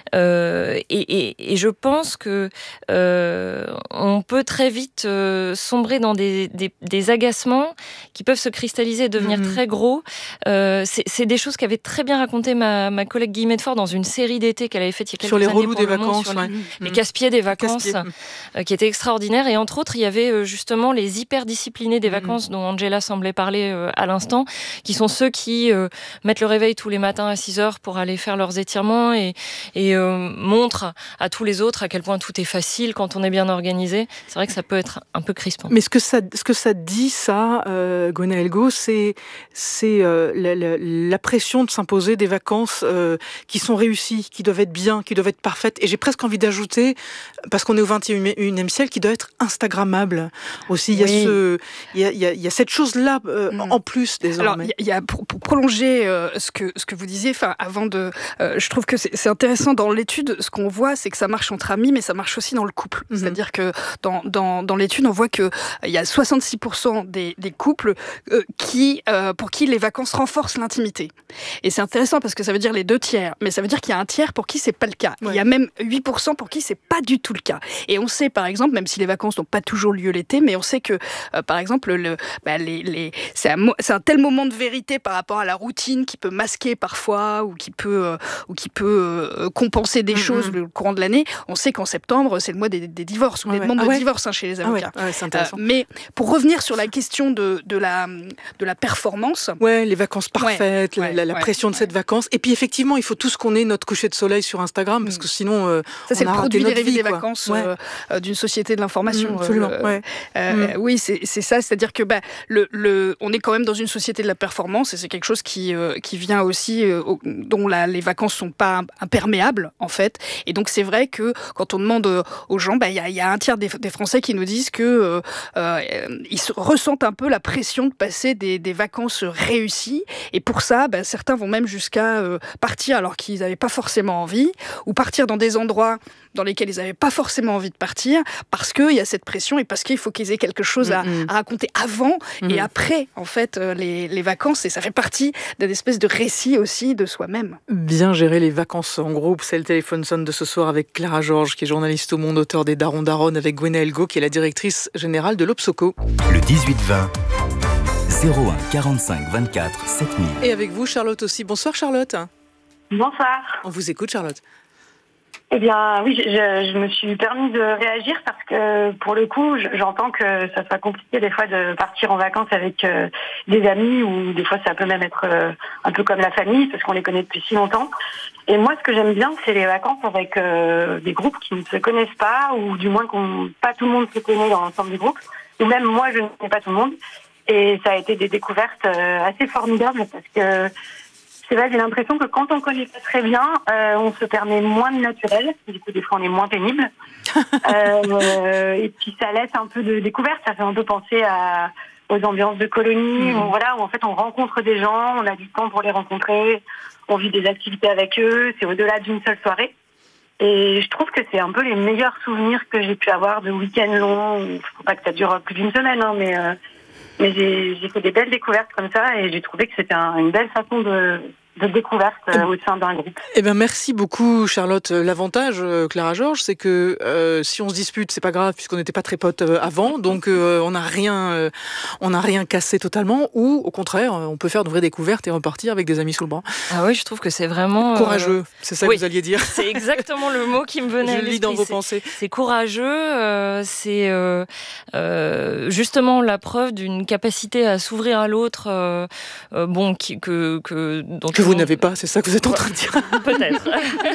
Speaker 14: Euh, et, et, et je pense que euh, on peut très vite euh, sombrer dans des, des, des agacements qui peuvent se cristalliser et devenir mmh. très gros. Euh, c'est, c'est des choses qu'avait très bien raconté ma, ma collègue Guillemette Faure dans une série d'été qu'elle avait faite il y a quelques
Speaker 1: sur les
Speaker 14: années
Speaker 1: relous
Speaker 14: pour
Speaker 1: des
Speaker 14: le
Speaker 1: vacances,
Speaker 14: monde, sur
Speaker 1: ouais.
Speaker 14: les,
Speaker 1: mmh.
Speaker 14: les casse-pieds des vacances,
Speaker 1: casse-pieds.
Speaker 14: Euh, qui étaient extraordinaires. Et entre autres, il y avait euh, justement les hyper-disciplinés des vacances mmh. dont Angela semblait parler euh, à l'instant, qui sont ceux qui euh, mettent le réveil tous les matins à six heures pour aller faire leurs étirements et, et euh, montrent à tous les autres à quel point tout est facile quand on est bien organisé. C'est vrai que ça peut être un peu crispant.
Speaker 1: Mais ce que ça, ce que ça dit, ça, euh, Gwenaëlle Elgo, c'est, c'est euh, la, la, la pression de s'imposer des vacances euh, qui sont réussies, qui doivent être bien, qui doivent être parfaites. Et j'ai presque envie d'ajouter, parce qu'on est au vingt et unième siècle, qui doit être instagrammables aussi. Il y a, oui. ce, il y a, il y a, il y a cette chose-là euh, mmh. en plus désormais.
Speaker 15: Alors, il y a, pour, pour prolonger euh, ce, que, ce que vous disiez, avant de, euh, je trouve que c'est, c'est intéressant dans l'étude, ce qu'on voit, c'est que ça marche entre amis, mais ça marche aussi dans le couple. Mmh. C'est-à-dire que dans, dans, dans l'étude, on voit qu'il y a soixante-six pour cent des, des couples euh, qui, euh, pour qui les vacances renforcent l'intimité. Et c'est intéressant parce que ça veut dire les deux tiers, mais ça veut dire qu'il y a un tiers pour qui c'est pas le cas. Ouais. Il y a même huit pour cent pour qui c'est pas du tout le cas. Et on sait par exemple, même si les vacances n'ont pas toujours lieu l'été, mais on sait que euh, par exemple, le, bah, les, les, c'est, un, c'est un tel moment de vérité par rapport à la routine qui peut masquer parfois ou qui peut, euh, ou qui peut euh, compenser des mmh, choses mmh. le courant de l'année. On sait qu'en septembre, c'est le mois des, des divorces, ou ouais, des demandes ah de ouais. divorce hein, chez les avocats.
Speaker 1: Ah ouais. Ouais, c'est intéressant.
Speaker 15: Euh, mais pour revenir sur la question de, de, la, de la performance...
Speaker 1: Ouais, les vacances parfaites,
Speaker 15: ouais,
Speaker 1: la, la
Speaker 15: ouais,
Speaker 1: pression
Speaker 15: ouais.
Speaker 1: de cette vacance. Et puis effectivement, il faut tous qu'on ait notre coucher de soleil sur Instagram, parce que sinon, euh,
Speaker 15: ça, c'est
Speaker 1: on a
Speaker 15: le produit dérivé
Speaker 1: vie,
Speaker 15: des
Speaker 1: quoi.
Speaker 15: vacances
Speaker 1: ouais.
Speaker 15: euh, d'une société de l'information.
Speaker 1: Mmh, absolument,
Speaker 15: euh,
Speaker 1: ouais.
Speaker 15: Euh,
Speaker 1: mmh.
Speaker 15: Oui, c'est, c'est ça. C'est-à-dire que bah, le, le, on est quand même dans une société de la performance, et c'est quelque chose qui, euh, qui vient aussi, euh, dont la, les vacances ne sont pas imperméables, en fait. Et donc, c'est vrai que quand on demande aux gens, bah, y a, y a un tiers des, des Français qui nous disent que euh, euh, ils ressentent un peu la pression de passer des, des vacances réussies. Et pour ça, bah, certains vont même jusqu'à euh, partir alors qu'ils n'avaient pas forcément envie, ou partir dans des endroits dans lesquels ils n'avaient pas forcément envie de partir, parce qu'il y a cette pression et parce qu'il faut qu'ils aient quelque chose à, mmh. à raconter avant mmh. et après, en fait, euh, les, les vacances. Et ça fait partie d'une espèce de récit aussi de soi-même.
Speaker 1: Bien gérer les vacances en groupe, c'est le téléphone sonne de ce soir avec Clara Georges, qui est journaliste au Monde, auteur des Darons Daronnes, avec Gwenaëlle Gau, qui est la directrice générale de l'Obsoco.
Speaker 8: Le dix-huit vingt, zéro un quarante-cinq vingt-quatre sept mille.
Speaker 1: Et avec vous, Charlotte aussi. Bonsoir, Charlotte.
Speaker 13: Bonsoir.
Speaker 1: On vous écoute, Charlotte.
Speaker 13: Eh bien, oui, je, je me suis permis de réagir parce que, pour le coup, j'entends que ça soit compliqué des fois de partir en vacances avec euh, des amis, ou des fois ça peut même être euh, un peu comme la famille parce qu'on les connaît depuis si longtemps. Et moi, ce que j'aime bien, c'est les vacances avec euh, des groupes qui ne se connaissent pas, ou du moins qu'on, pas tout le monde se connaît dans l'ensemble du groupe, ou même moi, je ne connais pas tout le monde. Et ça a été des découvertes euh, assez formidables parce que c'est vrai, j'ai l'impression que quand on connaît pas très bien, euh, on se permet moins de naturel. Du coup, des fois, on est moins pénible. euh, et puis, ça laisse un peu de découverte. Ça fait un peu penser à, aux ambiances de colonie, mmh. où, voilà, où en fait, on rencontre des gens, on a du temps pour les rencontrer, on vit des activités avec eux. C'est au-delà d'une seule soirée. Et je trouve que c'est un peu les meilleurs souvenirs que j'ai pu avoir de week-ends longs. Il faut pas que ça dure plus d'une semaine, hein, mais... Euh, Mais j'ai, j'ai fait des belles découvertes comme ça et j'ai trouvé que c'était un, une belle façon de, de découverte euh, au sein d'un groupe.
Speaker 1: Eh ben merci beaucoup, Charlotte. L'avantage, euh, Clara Georges, c'est que euh, si on se dispute, c'est pas grave puisqu'on n'était pas très potes euh, avant, donc euh, on n'a rien, euh, on n'a rien cassé totalement. Ou au contraire, on peut faire de vraies découvertes et repartir avec des amis sous le bras.
Speaker 14: Ah oui, je trouve que c'est vraiment
Speaker 1: courageux. Euh... C'est ça
Speaker 14: oui,
Speaker 1: que vous alliez dire.
Speaker 14: C'est exactement le mot qui me venait.
Speaker 1: Je
Speaker 14: à
Speaker 1: le
Speaker 14: l'esprit.
Speaker 1: lis dans vos
Speaker 14: c'est,
Speaker 1: pensées.
Speaker 14: C'est courageux. Euh, c'est euh, euh, justement la preuve d'une capacité à s'ouvrir à l'autre, euh, euh, bon, qui, que que dont
Speaker 1: que vous monde... n'avez pas, c'est ça que vous êtes en train de dire.
Speaker 14: Peut-être.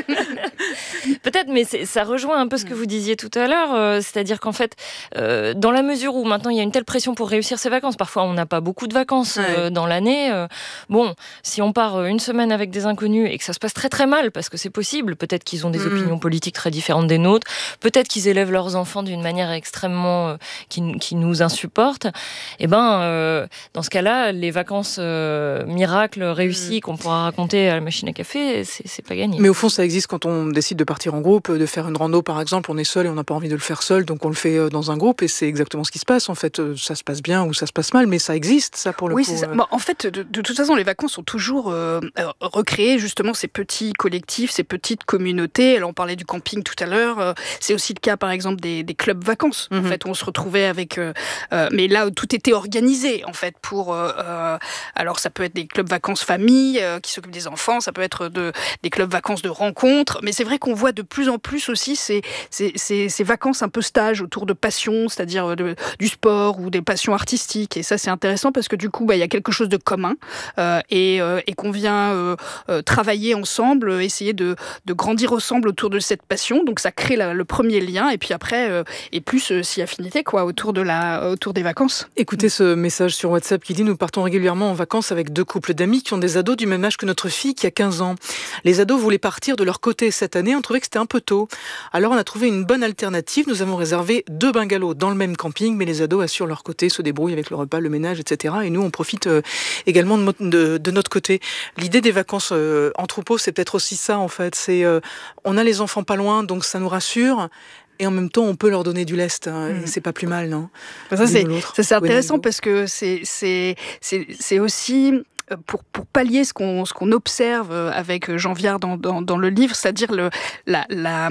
Speaker 14: Peut-être, mais c'est, ça rejoint un peu ce que vous disiez tout à l'heure, euh, c'est-à-dire qu'en fait, euh, dans la mesure où maintenant il y a une telle pression pour réussir ses vacances, parfois on n'a pas beaucoup de vacances ouais. euh, dans l'année. Euh, bon, si on part une semaine avec des inconnus et que ça se passe très très mal, parce que c'est possible, peut-être qu'ils ont des mmh. opinions politiques très différentes des nôtres, peut-être qu'ils élèvent leurs enfants d'une manière extrêmement euh, qui, qui nous insupporte. Et ben euh, dans ce cas-là, les vacances euh, miracles réussies mmh. qu'on pourra raconter à la machine à café, c'est, c'est pas gagné.
Speaker 1: Mais au fond, ça existe quand on décide de partir en groupe, de faire une rando par exemple, on est seul et on n'a pas envie de le faire seul, donc on le fait dans un groupe et c'est exactement ce qui se passe. En fait, ça se passe bien ou ça se passe mal, mais ça existe, ça pour le
Speaker 15: oui,
Speaker 1: coup.
Speaker 15: Oui, c'est ça. Bon, en fait, de, de toute façon, les vacances ont toujours euh, recréé justement ces petits collectifs, ces petites communautés. Alors, on parlait du camping tout à l'heure. Euh, c'est aussi le cas, par exemple, des, des clubs vacances. Mm-hmm. En fait, où on se retrouvait avec... Euh, euh, mais là, tout était organisé, en fait, pour... Euh, alors, ça peut être des clubs vacances famille euh, qui s'occupent des enfants, ça peut être de, des clubs vacances de rencontres, mais c'est vrai qu'on voit de plus en plus aussi ces, ces, ces, ces vacances un peu stages autour de passions, c'est-à-dire de, du sport ou des passions artistiques. Et ça, c'est intéressant parce que du coup, bah, y a quelque chose de commun euh, et, euh, et qu'on vient euh, euh, travailler ensemble, essayer de, de grandir ensemble autour de cette passion. Donc, ça crée la, le premier lien et puis après, euh, et plus euh, si affinité quoi, autour, de la, autour des vacances.
Speaker 1: Écoutez ce message sur WhatsApp qui dit « Nous partons régulièrement en vacances avec deux couples d'amis qui ont des ados du même âge que notre fille qui a quinze ans. Les ados voulaient partir de leur côté cette année, on trouvait que c'était un peu tôt. Alors on a trouvé une bonne alternative, nous avons réservé deux bungalows dans le même camping, mais les ados assurent leur côté, se débrouillent avec le repas, le ménage, et cetera. Et nous, on profite euh, également de, de, de notre côté. L'idée des vacances euh, en troupeau, c'est peut-être aussi ça en fait. C'est, euh, on a les enfants pas loin, donc ça nous rassure. Et en même temps, on peut leur donner du lest. Hein, mmh. Et c'est pas plus mal, non ?
Speaker 15: Ça, c'est, ça, c'est intéressant parce que c'est, c'est, c'est, c'est aussi... Pour, pour pallier ce qu'on, ce qu'on observe avec Jean Viard dans, dans, dans le livre, c'est-à-dire le, la, la,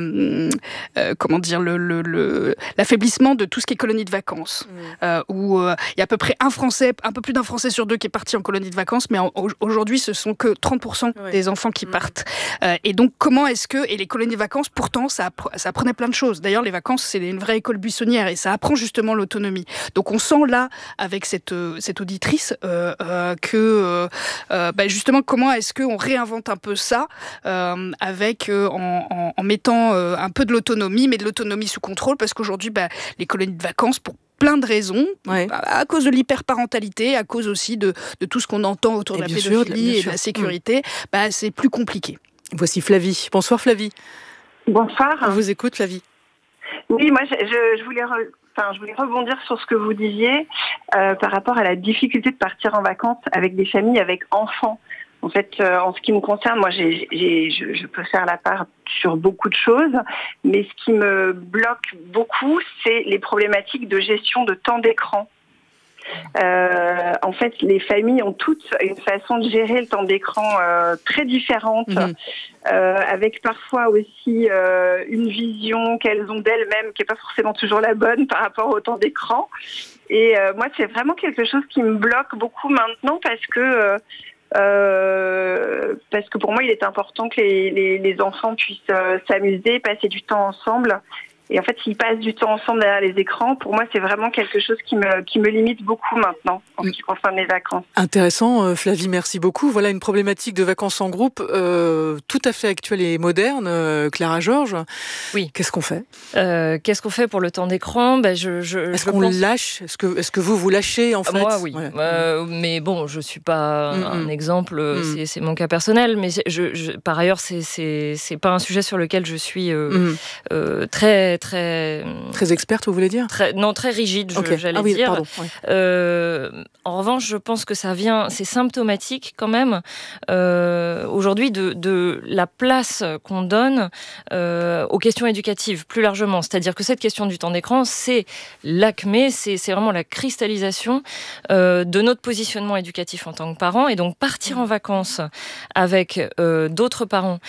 Speaker 15: euh, comment dire, le, le, le, l'affaiblissement de tout ce qui est colonie de vacances, mmh. euh, où il euh, y a à peu près un Français, un peu plus d'un Français sur deux qui est parti en colonie de vacances, mais en, aujourd'hui, ce sont que trente pour cent ouais. des enfants qui mmh. partent. Euh, et donc, comment est-ce que... Et les colonies de vacances, pourtant, ça, ça apprenait plein de choses. D'ailleurs, les vacances, c'est une vraie école buissonnière et ça apprend justement l'autonomie. Donc, on sent là, avec cette, cette auditrice, euh, euh, que... Euh, Euh, bah justement, comment est-ce qu'on réinvente un peu ça euh, avec, euh, en, en, en mettant euh, un peu de l'autonomie, mais de l'autonomie sous contrôle, parce qu'aujourd'hui, bah, les colonies de vacances, pour plein de raisons, ouais. à cause de l'hyperparentalité, à cause aussi de, de tout ce qu'on entend autour et de la pédophilie sûr, et de la sécurité, mmh. bah, c'est plus compliqué.
Speaker 1: Voici Flavie. Bonsoir Flavie.
Speaker 3: Bonsoir.
Speaker 1: On vous écoute, Flavie.
Speaker 3: Oui, moi, je, je, je voulais... Re... Enfin, je voulais rebondir sur ce que vous disiez euh, par rapport à la difficulté de partir en vacances avec des familles avec enfants. En fait, euh, en ce qui me concerne, moi, j'ai, j'ai, je, je peux faire la part sur beaucoup de choses, mais ce qui me bloque beaucoup, c'est les problématiques de gestion de temps d'écran. Euh, en fait, les familles ont toutes une façon de gérer le temps d'écran euh, très différente, mmh. euh, avec parfois aussi euh, une vision qu'elles ont d'elles-mêmes qui n'est pas forcément toujours la bonne par rapport au temps d'écran. Et euh, moi, c'est vraiment quelque chose qui me bloque beaucoup maintenant parce que euh, euh, parce que pour moi, il est important que les, les, les enfants puissent euh, s'amuser, passer du temps ensemble. Et en fait, s'ils passent du temps ensemble derrière les écrans, pour moi, c'est vraiment quelque chose qui me, qui me limite beaucoup maintenant, en ce qui concerne les vacances.
Speaker 1: Intéressant, Flavie, merci beaucoup. Voilà une problématique de vacances en groupe euh, tout à fait actuelle et moderne. Euh, Clara Georges,
Speaker 14: oui.
Speaker 1: Qu'est-ce qu'on fait
Speaker 14: euh, Qu'est-ce qu'on fait pour le temps d'écran ben, je, je,
Speaker 1: Est-ce
Speaker 14: je
Speaker 1: qu'on
Speaker 14: pense...
Speaker 1: lâche est-ce que, est-ce que vous, vous lâchez, en fait?
Speaker 14: Moi, oui.
Speaker 1: Ouais.
Speaker 14: Euh, mais bon, je ne suis pas mm-hmm. un exemple, mm-hmm. c'est, c'est mon cas personnel. Mais je, je, par ailleurs, ce n'est pas un sujet sur lequel je suis euh, mm-hmm. euh, très... très
Speaker 1: Très experte, vous voulez dire?
Speaker 14: Très, Non, très rigide, je,
Speaker 1: okay.
Speaker 14: j'allais
Speaker 1: ah oui,
Speaker 14: dire.
Speaker 1: Pardon, ouais.
Speaker 14: euh, en revanche, je pense que ça vient, c'est symptomatique quand même, euh, aujourd'hui, de, de la place qu'on donne euh, aux questions éducatives, plus largement. C'est-à-dire que cette question du temps d'écran, c'est l'acmé, c'est, c'est vraiment la cristallisation euh, de notre positionnement éducatif en tant que parents. Et donc, partir en vacances avec euh, d'autres parents